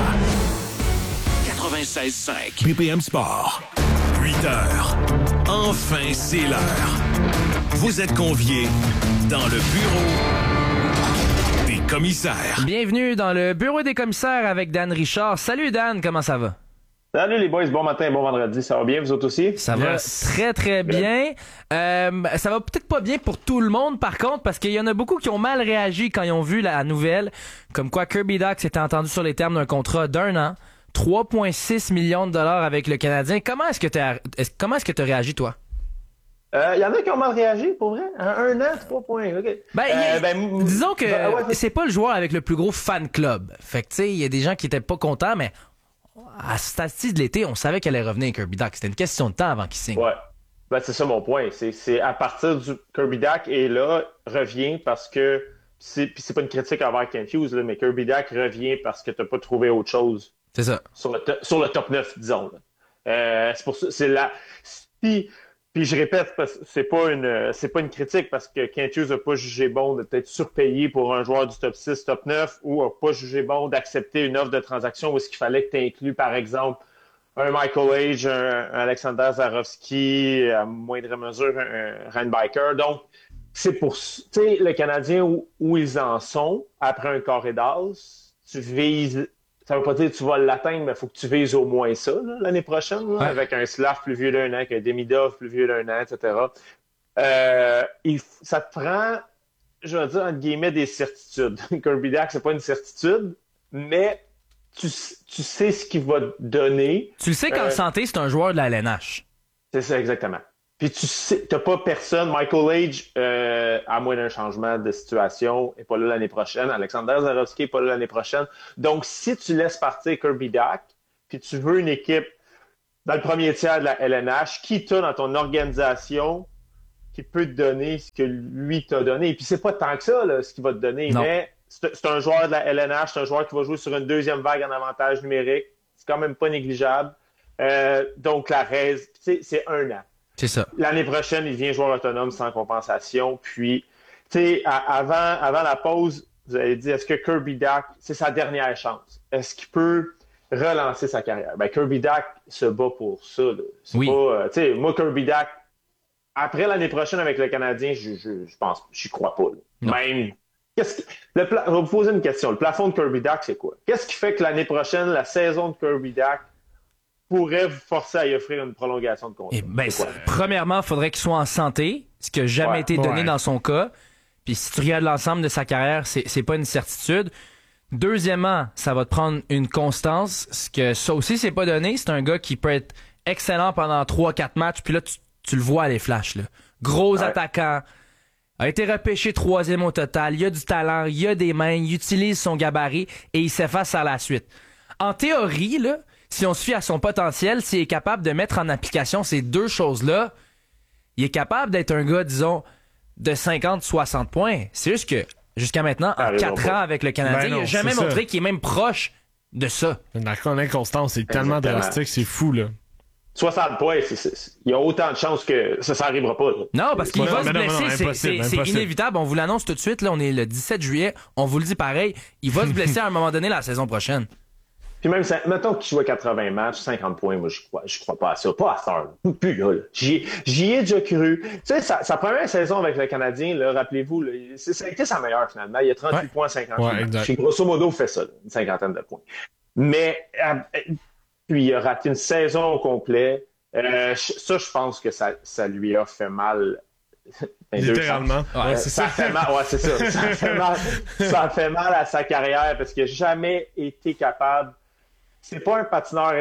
96.5 BPM Sport. 8 heures. Enfin, c'est l'heure. Vous êtes conviés dans le bureau des commissaires. Bienvenue dans le bureau des commissaires avec Dan Richard. Salut Dan, comment ça va? Salut les boys, bon matin, bon vendredi, ça va bien vous autres aussi? Ça va très très bien. Ça va peut-être pas bien pour tout le monde par contre, parce qu'il y en a beaucoup qui ont mal réagi quand ils ont vu la nouvelle, comme quoi Kirby Dach s'était entendu sur les termes d'un contrat d'1 an, 3,6 millions de dollars avec le Canadien. Comment est-ce que t'as réagi toi? Il y en a qui ont mal réagi, pour vrai. Un an, 3 points. Okay. Disons que c'est pas le joueur avec le plus gros fan club. Fait que tu sais, il y a des gens qui étaient pas contents, mais à ce stade-ci de l'été, on savait qu'elle allait revenir Kirby Dach. C'était une question de temps avant qu'il signe. Ouais. C'est ça mon point. C'est à partir du Kirby Dach et là revient parce que c'est pas une critique envers Kent Hughes, là, mais Kirby Dach revient parce que t'as pas trouvé autre chose. C'est ça. Sur le top 9, disons. C'est pour ça. C'est là. Puis je répète, c'est pas une critique parce que Kent Hughes n'a pas jugé bon de peut-être surpayer pour un joueur du top 6, top 9 ou n'a pas jugé bon d'accepter une offre de transaction où est-ce qu'il fallait que tu inclues, par exemple, un Michael Age, un Alexander Zarovski, à moindre mesure, un Ryan Biker. Donc, c'est pour, tu sais, le Canadien où ils en sont, après un carré d'as, tu vises. Ça veut pas dire que tu vas l'atteindre, mais il faut que tu vises au moins ça là, l'année prochaine, là, avec un Slav plus vieux d'1 an, avec un Demidov plus vieux d'1 an, etc. Ça te prend, je vais dire, entre guillemets, des certitudes. Kirby Dach, c'est pas une certitude, mais tu sais ce qu'il va te donner. Tu le sais qu'en santé, c'est un joueur de la LNH. C'est ça, exactement. Puis tu sais, t'as pas personne. Michael Age, à moins d'un changement de situation, est pas là l'année prochaine. Alexander Zarovski est pas là l'année prochaine. Donc, si tu laisses partir Kirby Dach, puis tu veux une équipe dans le premier tiers de la LNH, qui t'a dans ton organisation, qui peut te donner ce que lui t'a donné. Et puis c'est pas tant que ça, là, ce qu'il va te donner, non. mais c'est un joueur de la LNH, c'est un joueur qui va jouer sur une deuxième vague en avantage numérique. C'est quand même pas négligeable. Donc, la raise, c'est 1 an. C'est ça. L'année prochaine, il devient joueur autonome sans compensation. Puis, tu sais, avant la pause, vous avez dit, est-ce que Kirby Dach, c'est sa dernière chance? Est-ce qu'il peut relancer sa carrière? Ben, Kirby Dach se bat pour ça. Là. C'est oui. pas, tu sais, moi, Kirby Dach, après l'année prochaine avec le Canadien, je pense, j'y crois pas. Là. Même, je vais vous poser une question. Le plafond de Kirby Dach, c'est quoi? Qu'est-ce qui fait que l'année prochaine, la saison de Kirby Dach pourrait vous forcer à y offrir une prolongation de contrat? Premièrement, il faudrait qu'il soit en santé, ce qui n'a jamais été donné dans son cas. Puis si tu regardes l'ensemble de sa carrière, c'est pas une certitude. Deuxièmement, ça va te prendre une constance, ce que ça aussi, c'est pas donné. C'est un gars qui peut être excellent pendant 3-4 matchs, puis là, tu le vois à les flashs. Là. Gros attaquant, a été repêché 3e au total, il a du talent, il a des mains, il utilise son gabarit et il s'efface à la suite. En théorie, là, si on se fie à son potentiel, s'il est capable de mettre en application ces deux choses-là, il est capable d'être un gars, disons, de 50-60 points. C'est juste que, jusqu'à maintenant, en 4 ans avec le Canadien, il n'a jamais montré qu'il est même proche de ça. L'inconstance, c'est tellement drastique, c'est fou, là. 60 points, il y a autant de chances que ça n'arrivera pas. Là. Non, parce qu'il va se blesser, c'est inévitable. On vous l'annonce tout de suite, là, on est le 17 juillet, on vous le dit pareil, il va se blesser à un moment donné la saison prochaine. Puis même, mettons qu'il joue 80 matchs, 50 points, moi, je crois pas à ça. Pas à ça. Plus là. J'y ai déjà cru. Tu sais, sa première saison avec le Canadien, là, rappelez-vous, là, ça a été sa meilleure, finalement. Il a 38 points, 58 matchs. Puis, grosso modo, fait ça, là, une cinquantaine de points. Mais, puis, il a raté une saison au complet. Ça, je pense que ça lui a fait mal. Littéralement. Ça fait mal. Ouais, c'est ça. Ça a fait mal à sa carrière parce qu'il n'a jamais été capable. C'était pas un patineur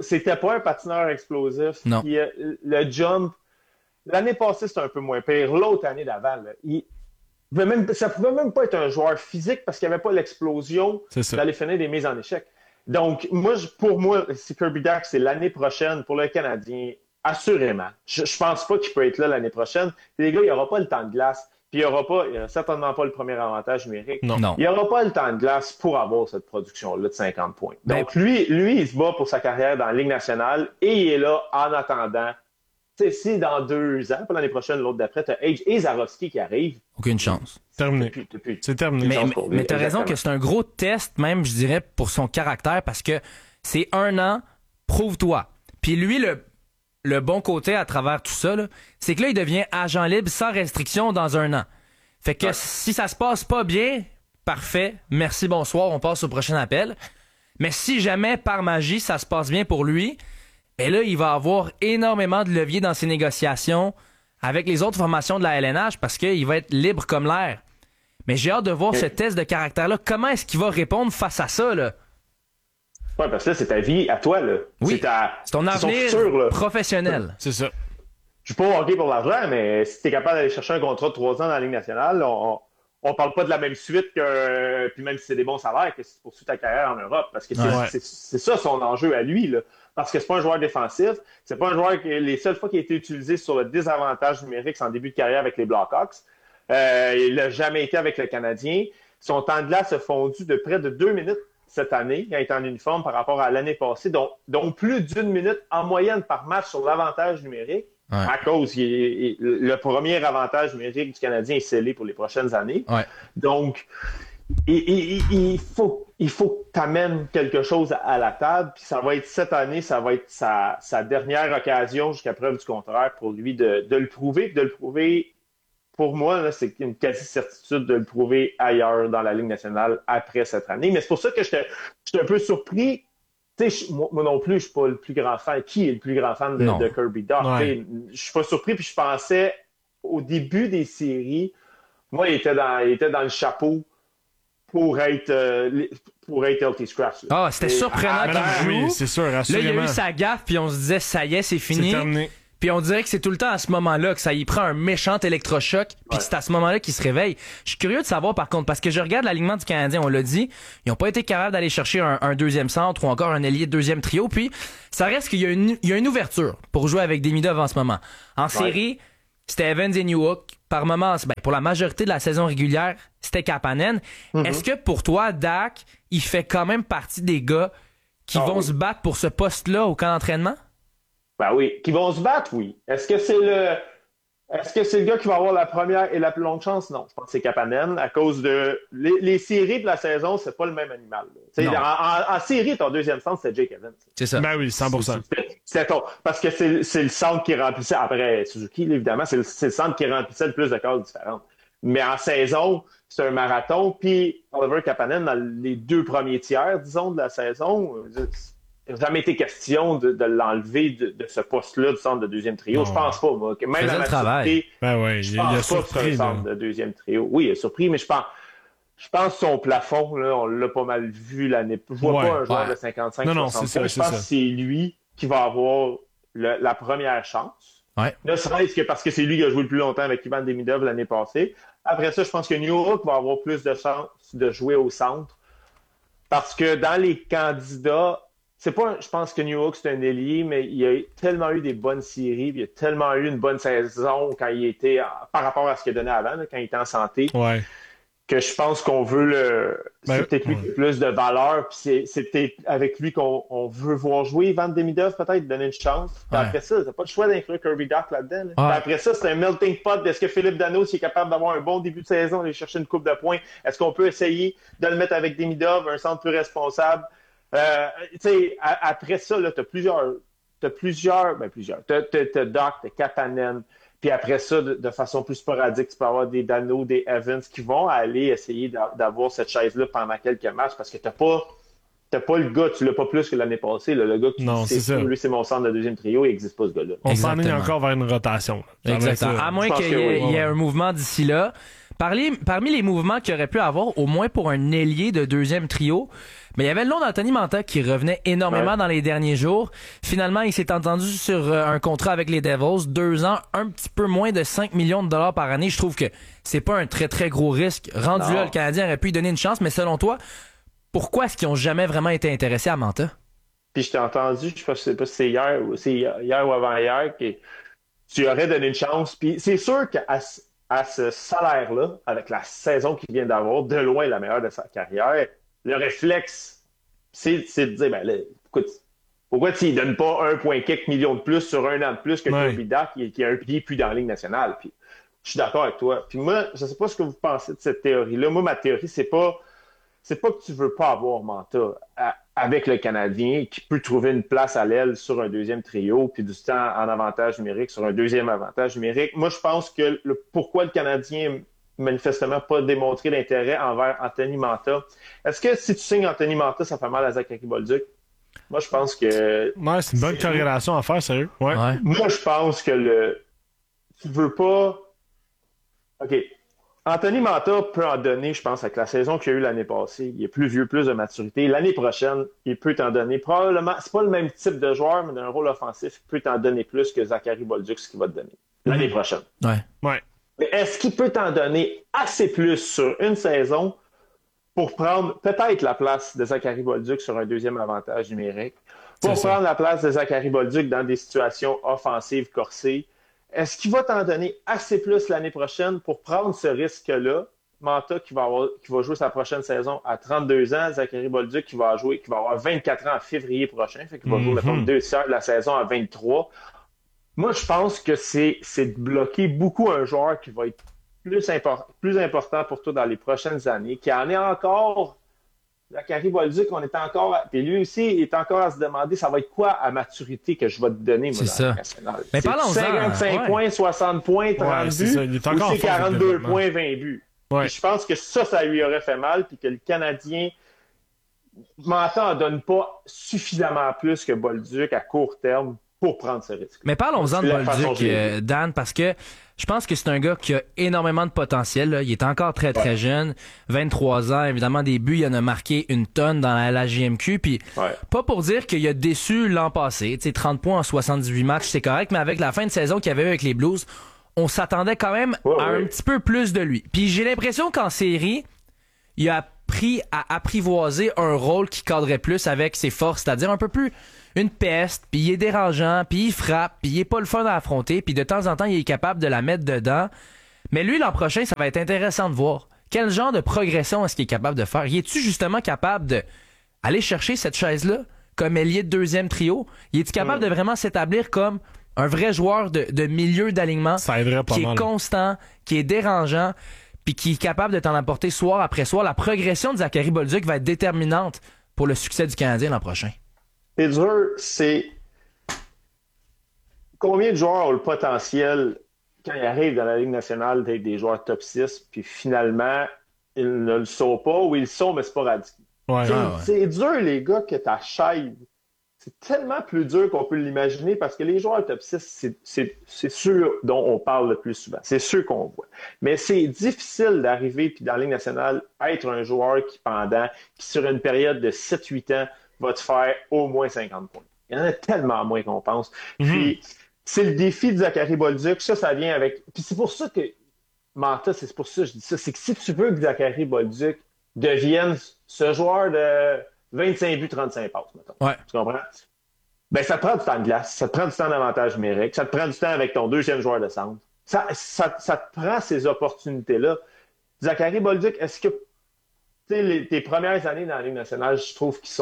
explosif. Non. Puis, le jump, l'année passée, c'était un peu moins pire. L'autre année d'avant, là, ça pouvait même pas être un joueur physique parce qu'il n'y avait pas l'explosion d'aller finir des mises en échec. Donc, pour moi, c'est Kirby Dach, c'est l'année prochaine pour le Canadien, assurément. Je pense pas qu'il peut être là l'année prochaine. Puis les gars, il n'y aura pas le temps de glace. Puis il n'y aura certainement pas le premier avantage numérique. Non. Il n'y aura pas le temps de glace pour avoir cette production-là de 50 points. Donc, lui, il se bat pour sa carrière dans la Ligue nationale et il est là en attendant. Tu sais, si dans 2 ans, pas l'année prochaine, l'autre d'après, t'as Age et Zarovski qui arrivent. Aucune chance. Terminé. C'est terminé. Mais t'as raison que c'est un gros test, même, je dirais, pour son caractère, parce que c'est 1 an, prouve-toi. Puis lui, le bon côté à travers tout ça, là, c'est que là, il devient agent libre sans restriction dans 1 an. Fait que si ça se passe pas bien, parfait, merci, bonsoir, on passe au prochain appel. Mais si jamais, par magie, ça se passe bien pour lui, et là, il va avoir énormément de levier dans ses négociations avec les autres formations de la LNH parce qu'il va être libre comme l'air. Mais j'ai hâte de voir ce test de caractère-là. Comment est-ce qu'il va répondre face à ça, là? Oui, parce que là, c'est ta vie à toi, là. Oui, c'est ton avenir futur, professionnel. C'est ça. Je suis pas au hockey pour l'argent, mais si tu es capable d'aller chercher un contrat de 3 ans dans la Ligue nationale, on parle pas de la même suite que, puis même si c'est des bons salaires, que si tu poursuis ta carrière en Europe. Parce que c'est ça son enjeu à lui, là. Parce que c'est pas un joueur défensif. C'est pas un joueur les seules fois qu'il a été utilisé sur le désavantage numérique, c'est en début de carrière avec les Blackhawks. Il n'a jamais été avec le Canadien. Son temps de glace a fondu de près de 2 minutes cette année, quand il est en uniforme par rapport à l'année passée, dont plus d'1 minute en moyenne par match sur l'avantage numérique, à cause le premier avantage numérique du Canadien est scellé pour les prochaines années. Ouais. Donc, il faut que tu amènes quelque chose à la table, puis ça va être cette année, ça va être sa dernière occasion jusqu'à preuve du contraire pour lui de le prouver, puis de le prouver. Pour moi, là, c'est une quasi-certitude de le prouver ailleurs dans la Ligue nationale après cette année. Mais c'est pour ça que j'étais un peu surpris. Moi non plus, je suis pas le plus grand fan. Qui est le plus grand fan de Kirby Dach? Ouais. Je suis pas surpris, puis je pensais, au début des séries, moi, il était dans le chapeau pour être Healthy Scratch. C'était surprenant qu'il joue. Oui, c'est sûr, là, il y a eu sa gaffe, puis on se disait, ça y est, c'est fini. C'est terminé. Puis on dirait que c'est tout le temps à ce moment-là que ça y prend un méchant électrochoc, puis que c'est à ce moment-là qu'il se réveille. Je suis curieux de savoir par contre, parce que je regarde l'alignement du Canadien, on l'a dit, ils n'ont pas été capables d'aller chercher un deuxième centre ou encore un ailier de deuxième trio, puis ça reste qu'il y a une ouverture pour jouer avec Demidov en ce moment. En série, c'était Evans et Newhook. Par moments, pour la majorité de la saison régulière, c'était Kapanen. Est-ce que pour toi, Dak, il fait quand même partie des gars qui vont se battre pour ce poste-là au camp d'entraînement? Ben oui, qui vont se battre, oui. Est-ce que c'est le gars qui va avoir la première et la plus longue chance? Non, je pense que c'est Kapanen à cause de les séries de la saison, c'est pas le même animal. En série, ton deuxième centre, c'est Jake Evans. C'est ça. Ben oui, 100%. Parce que c'est le centre qui remplissait, après Suzuki, évidemment, c'est le centre qui remplissait le plus de cases différentes. Mais en saison, c'est un marathon, puis Oliver Kapanen, dans les 2 premiers tiers, disons, de la saison, il n'a jamais été question de l'enlever de ce poste-là du centre de deuxième trio. Non. Je pense pas, moi. Que même la maturité, je pense pas que c'est un centre de deuxième trio. Oui, il a surpris, mais je pense que son plafond, là, on l'a pas mal vu l'année. Je vois pas un joueur de 55 non, c'est ça, je pense que c'est lui qui va avoir la première chance. Ouais. Ne serait-ce que parce que c'est lui qui a joué le plus longtemps avec Ivan Demidov l'année passée. Après ça, je pense que Newhook va avoir plus de chance de jouer au centre. Parce que dans les candidats, je pense que Newhook, c'est un ailier, mais il a tellement eu des bonnes séries, il a tellement eu une bonne saison quand il était, par rapport à ce qu'il a donné avant, là, quand il était en santé, que je pense qu'on veut c'est peut-être lui qui a plus de valeur, puis c'est peut-être avec lui qu'on veut voir jouer Ivan Demidov, peut-être, donner une chance. Puis après ça, t'as pas le choix d'inclure Kirby Dach là-dedans. Là. Puis après ça, c'est un melting pot. Est-ce que Philippe Danault, s'il est capable d'avoir un bon début de saison, aller chercher une coupe de points, est-ce qu'on peut essayer de le mettre avec Demidov, un centre plus responsable? Après ça, t'as plusieurs. T'as Dach, t'as Kapanen. Puis après ça, de façon plus sporadique, tu peux avoir des Danault, des Evans qui vont aller essayer d'avoir cette chaise-là pendant quelques matchs parce que t'as pas le gars, tu l'as pas plus que l'année passée. Là. Le gars qui lui, c'est mon centre de deuxième trio, il n'existe pas ce gars-là. On s'enligne encore vers une rotation. Exactement. À moins qu'il y ait un mouvement d'ici là. Parmi les mouvements qu'il aurait pu avoir, au moins pour un ailier de deuxième trio, mais il y avait le nom d'Anthony Mantha qui revenait énormément dans les derniers jours. Finalement, il s'est entendu sur un contrat avec les Devils, 2 ans, un petit peu moins de 5 millions de dollars par année. Je trouve que c'est pas un très très gros risque. Rendu là, le Canadien aurait pu lui donner une chance, mais selon toi, pourquoi est-ce qu'ils ont jamais vraiment été intéressés à Mantha? Puis je t'ai entendu, je sais pas si c'est hier ou avant-hier, que tu aurais donné une chance. Puis c'est sûr qu'à ce salaire-là, avec la saison qu'il vient d'avoir, de loin la meilleure de sa carrière, le réflexe, c'est de dire, ben là, pourquoi tu ne donnes pas 1,4 million de plus sur 1 an de plus que Kirby Dach qui a un pied plus dans la Ligue nationale? Puis je suis d'accord avec toi. Puis moi, je ne sais pas ce que vous pensez de cette théorie-là. Moi, ma théorie, c'est pas que tu veux pas avoir Mantha avec le Canadien qui peut trouver une place à l'aile sur un deuxième trio puis du temps en avantage numérique sur un deuxième avantage numérique. Moi, je pense que pourquoi le Canadien manifestement pas démontré d'intérêt envers Anthony Mantha. Est-ce que si tu signes Anthony Mantha, ça fait mal à Zachary Bolduc? Moi, je pense que... Ouais, c'est une bonne corrélation à faire, sérieux. Ouais. Moi, je pense que tu veux pas... OK. Anthony Mantha peut en donner, je pense, avec la saison qu'il a eu l'année passée. Il est plus vieux, plus de maturité. L'année prochaine, il peut t'en donner. Probablement, c'est pas le même type de joueur, mais d'un rôle offensif, il peut t'en donner plus que Zachary Bolduc, ce qu'il va te donner l'année prochaine. Ouais. Mais est-ce qu'il peut t'en donner assez plus sur une saison pour prendre peut-être la place de Zachary Bolduc sur un deuxième avantage numérique, pour prendre la place de Zachary Bolduc dans des situations offensives corsées? Est-ce qu'il va t'en donner assez plus l'année prochaine pour prendre ce risque-là? Mantha qui va jouer sa prochaine saison à 32 ans, Zachary Bolduc qui va avoir 24 ans en février prochain, fait qu'il va jouer mettons 2 tiers de la saison à 23. Moi, je pense que c'est de bloquer beaucoup un joueur qui va être plus important pour toi dans les prochaines années, qui en est encore... Zachary Bolduc, on est encore... Puis lui aussi, il est encore à se demander, ça va être quoi à maturité que je vais te donner, moi, dans la nationale? Mais parlons-en. 55 points, 60 points, 30 buts, ou c'est 42 points, 20 buts? Ouais. Je pense que ça lui aurait fait mal, puis que le Canadien... Mantha n'en donne pas suffisamment plus que Bolduc à court terme pour prendre ce risque. Mais parlons-en de Bolduc, Dan, parce que Je pense que c'est un gars qui a énormément de potentiel. Là. Il est encore très, très jeune. 23 ans, évidemment, des buts, il en a marqué une tonne dans la LHJMQ. Puis, pas pour dire qu'il a déçu l'an passé. Tu sais, 30 points en 78 matchs, c'est correct. Mais avec la fin de saison qu'il y avait eu avec les Blues, on s'attendait quand même à un petit peu plus de lui. Puis, j'ai l'impression qu'en série, il a appris à apprivoiser un rôle qui cadrait plus avec ses forces, c'est-à-dire un peu plus une peste, puis il est dérangeant, puis il frappe, puis il est pas le fun à affronter, puis de temps en temps, il est capable de la mettre dedans. Mais lui, l'an prochain, ça va être intéressant de voir. Quel genre de progression est-ce qu'il est capable de faire? Y est-tu justement capable de aller chercher cette chaise-là comme ailier de deuxième trio? Y est-tu capable de vraiment s'établir comme un vrai joueur de milieu d'alignement qui est constant, qui est dérangeant, puis qui est capable de t'en apporter soir après soir? La progression de Zachary Bolduc va être déterminante pour le succès du Canadien l'an prochain. C'est dur, c'est combien de joueurs ont le potentiel, quand ils arrivent dans la Ligue nationale, d'être des joueurs top 6, puis finalement, ils ne le sont pas, ou ils le sont, mais c'est pas radical. C'est dur, les gars, que ta chaise. C'est tellement plus dur qu'on peut l'imaginer, parce que les joueurs top 6, c'est ceux dont on parle le plus souvent. C'est ceux qu'on voit. Mais c'est difficile d'arriver, puis dans la Ligue nationale, être un joueur qui sur une période de 7-8 ans, va te faire au moins 50 points. Il y en a tellement moins qu'on pense. Puis, c'est le défi de Zachary Bolduc. Ça vient avec... Puis c'est pour ça que... Manta, c'est pour ça que je dis ça. C'est que si tu veux que Zachary Bolduc devienne ce joueur de 25 buts, 35 passes, mettons. Tu comprends? Ben, ça te prend du temps de glace. Ça te prend du temps d'avantage numérique. Ça te prend du temps avec ton deuxième joueur de centre. Ça te prend ces opportunités-là. Zachary Bolduc, est-ce que... Tu sais, tes premières années dans la Ligue nationale, je trouve qu'ils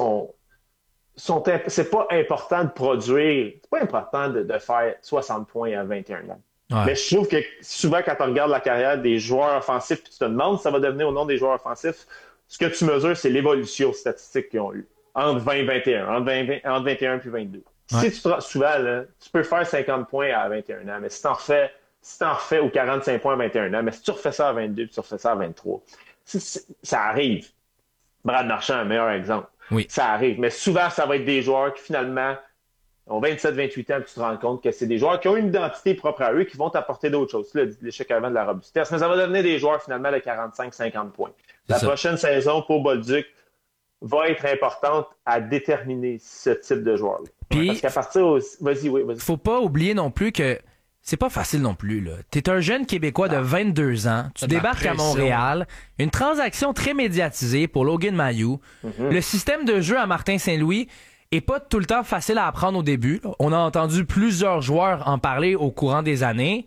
c'est pas important de produire, c'est pas important de faire 60 points à 21 ans. Mais je trouve que souvent, quand on regarde la carrière des joueurs offensifs, puis tu te demandes si ça va devenir au nom des joueurs offensifs, ce que tu mesures, c'est l'évolution statistique qu'ils ont eu entre 20 et 21, entre 21 puis 22. Si souvent, là, tu peux faire 50 points à 21 ans, mais si t'en refais ou 45 points à 21 ans, mais si tu refais ça à 22 puis tu refais ça à 23, ça arrive. Brad Marchand, un meilleur exemple. Oui. Ça arrive. Mais souvent, ça va être des joueurs qui, finalement, ont 27-28 ans, puis tu te rends compte que c'est des joueurs qui ont une identité propre à eux, qui vont t'apporter d'autres choses. Là, l'échec avant de la robustesse. Mais ça va devenir des joueurs, finalement, de 45-50 points. La prochaine saison pour Bolduc va être importante à déterminer ce type de joueur-là. Puis, parce qu'à partir... Vas-y. Faut pas oublier non plus que c'est pas facile non plus, là. T'es un jeune Québécois de 22 ans, tu débarques à Montréal, une transaction très médiatisée pour Logan Mailloux. Le système de jeu à Martin Saint-Louis est pas tout le temps facile à apprendre au début. Là. On a entendu plusieurs joueurs en parler au courant des années.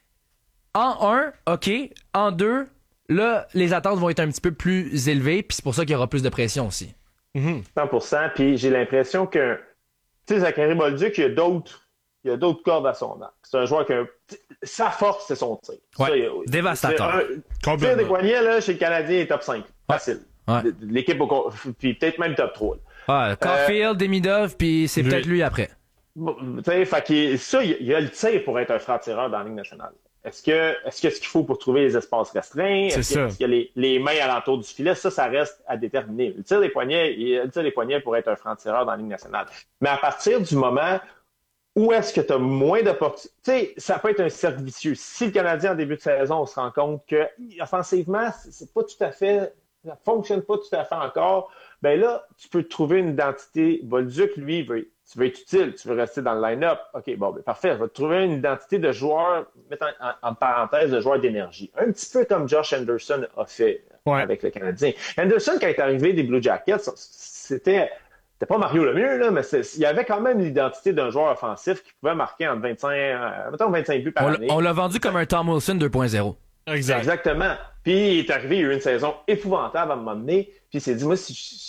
En 1, OK. En 2, là, les attentes vont être un petit peu plus élevées, puis c'est pour ça qu'il y aura plus de pression aussi. 100%, puis j'ai l'impression que, tu sais, Zachary Bolduc, il y a d'autres cordes à son arc. C'est un joueur que sa force, c'est son tir. Dévastateur. Le tir des poignets, là, chez le Canadien, est top 5. Facile. L'équipe, puis peut-être même top 3. Caulfield, Demidov, puis c'est peut-être lui après. Fait que ça, il y a le tir pour être un franc-tireur dans la Ligue nationale. Est-ce que ce qu'il faut pour trouver les espaces restreints? Est-ce qu'il y a les mains alentour du filet? Ça reste à déterminer. Le tir des poignets pour être un franc-tireur dans la Ligue nationale. Mais à partir du moment où est-ce que tu as moins d'opportunités? Tu sais, ça peut être un cercle vicieux. Si le Canadien, en début de saison, on se rend compte que offensivement, c'est pas tout à fait... ça fonctionne pas tout à fait encore, ben là, tu peux trouver une identité. Bolduc, lui, tu veux être utile, tu veux rester dans le line-up. OK, bon, ben parfait. Je vais te trouver une identité de joueur, mettre en parenthèse, de joueur d'énergie. Un petit peu comme Josh Anderson a fait avec le Canadien. Anderson, quand il est arrivé des Blue Jackets, c'était pas Mario Lemieux, là, mais il y avait quand même l'identité d'un joueur offensif qui pouvait marquer entre 25 buts par année. On l'a vendu comme un Tom Wilson 2.0. Exactement. Puis il est arrivé, il y a eu une saison épouvantable à un moment donné. Puis il s'est dit, moi,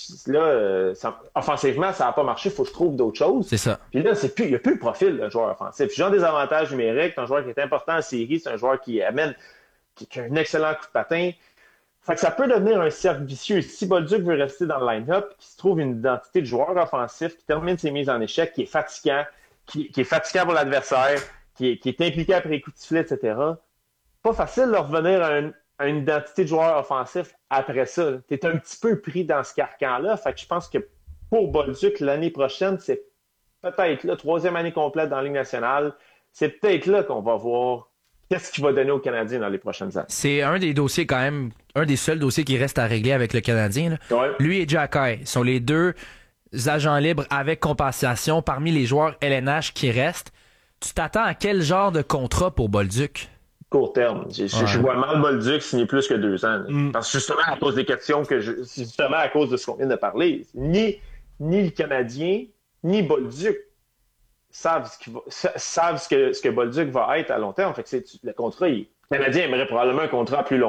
offensivement, ça n'a pas marché, il faut que je trouve d'autres choses. C'est ça. Puis là, il n'y a plus le profil de joueur offensif. Genre des avantages numériques, c'est un joueur qui est important en série, c'est un joueur qui a un excellent coup de patin. Fait que ça peut devenir un cercle vicieux. Si Bolduc veut rester dans le line-up, qu'il se trouve une identité de joueur offensif, qui termine ses mises en échec, qui est fatigant, qui est fatigant pour l'adversaire, qui est impliqué après les coups de sifflet, etc., pas facile de revenir à une identité de joueur offensif après ça. Tu es un petit peu pris dans ce carcan-là. Fait que je pense que pour Bolduc, l'année prochaine, c'est peut-être la 3e année complète dans la Ligue nationale. C'est peut-être là qu'on va voir qu'est-ce qu'il va donner aux Canadiens dans les prochaines années. C'est un des dossiers quand même, un des seuls dossiers qui reste à régler avec le Canadien. Là. Ouais. Lui et Jacky sont les deux agents libres avec compensation parmi les joueurs LNH qui restent. Tu t'attends à quel genre de contrat pour Bolduc? Court terme. Je vois mal Bolduc signer plus que 2 ans. Parce que justement, à cause des questions justement à cause de ce qu'on vient de parler, ni le Canadien, ni Bolduc savent ce que Bolduc va être à long terme. Fait que le contrat, le Canadien aimerait probablement un contrat plus long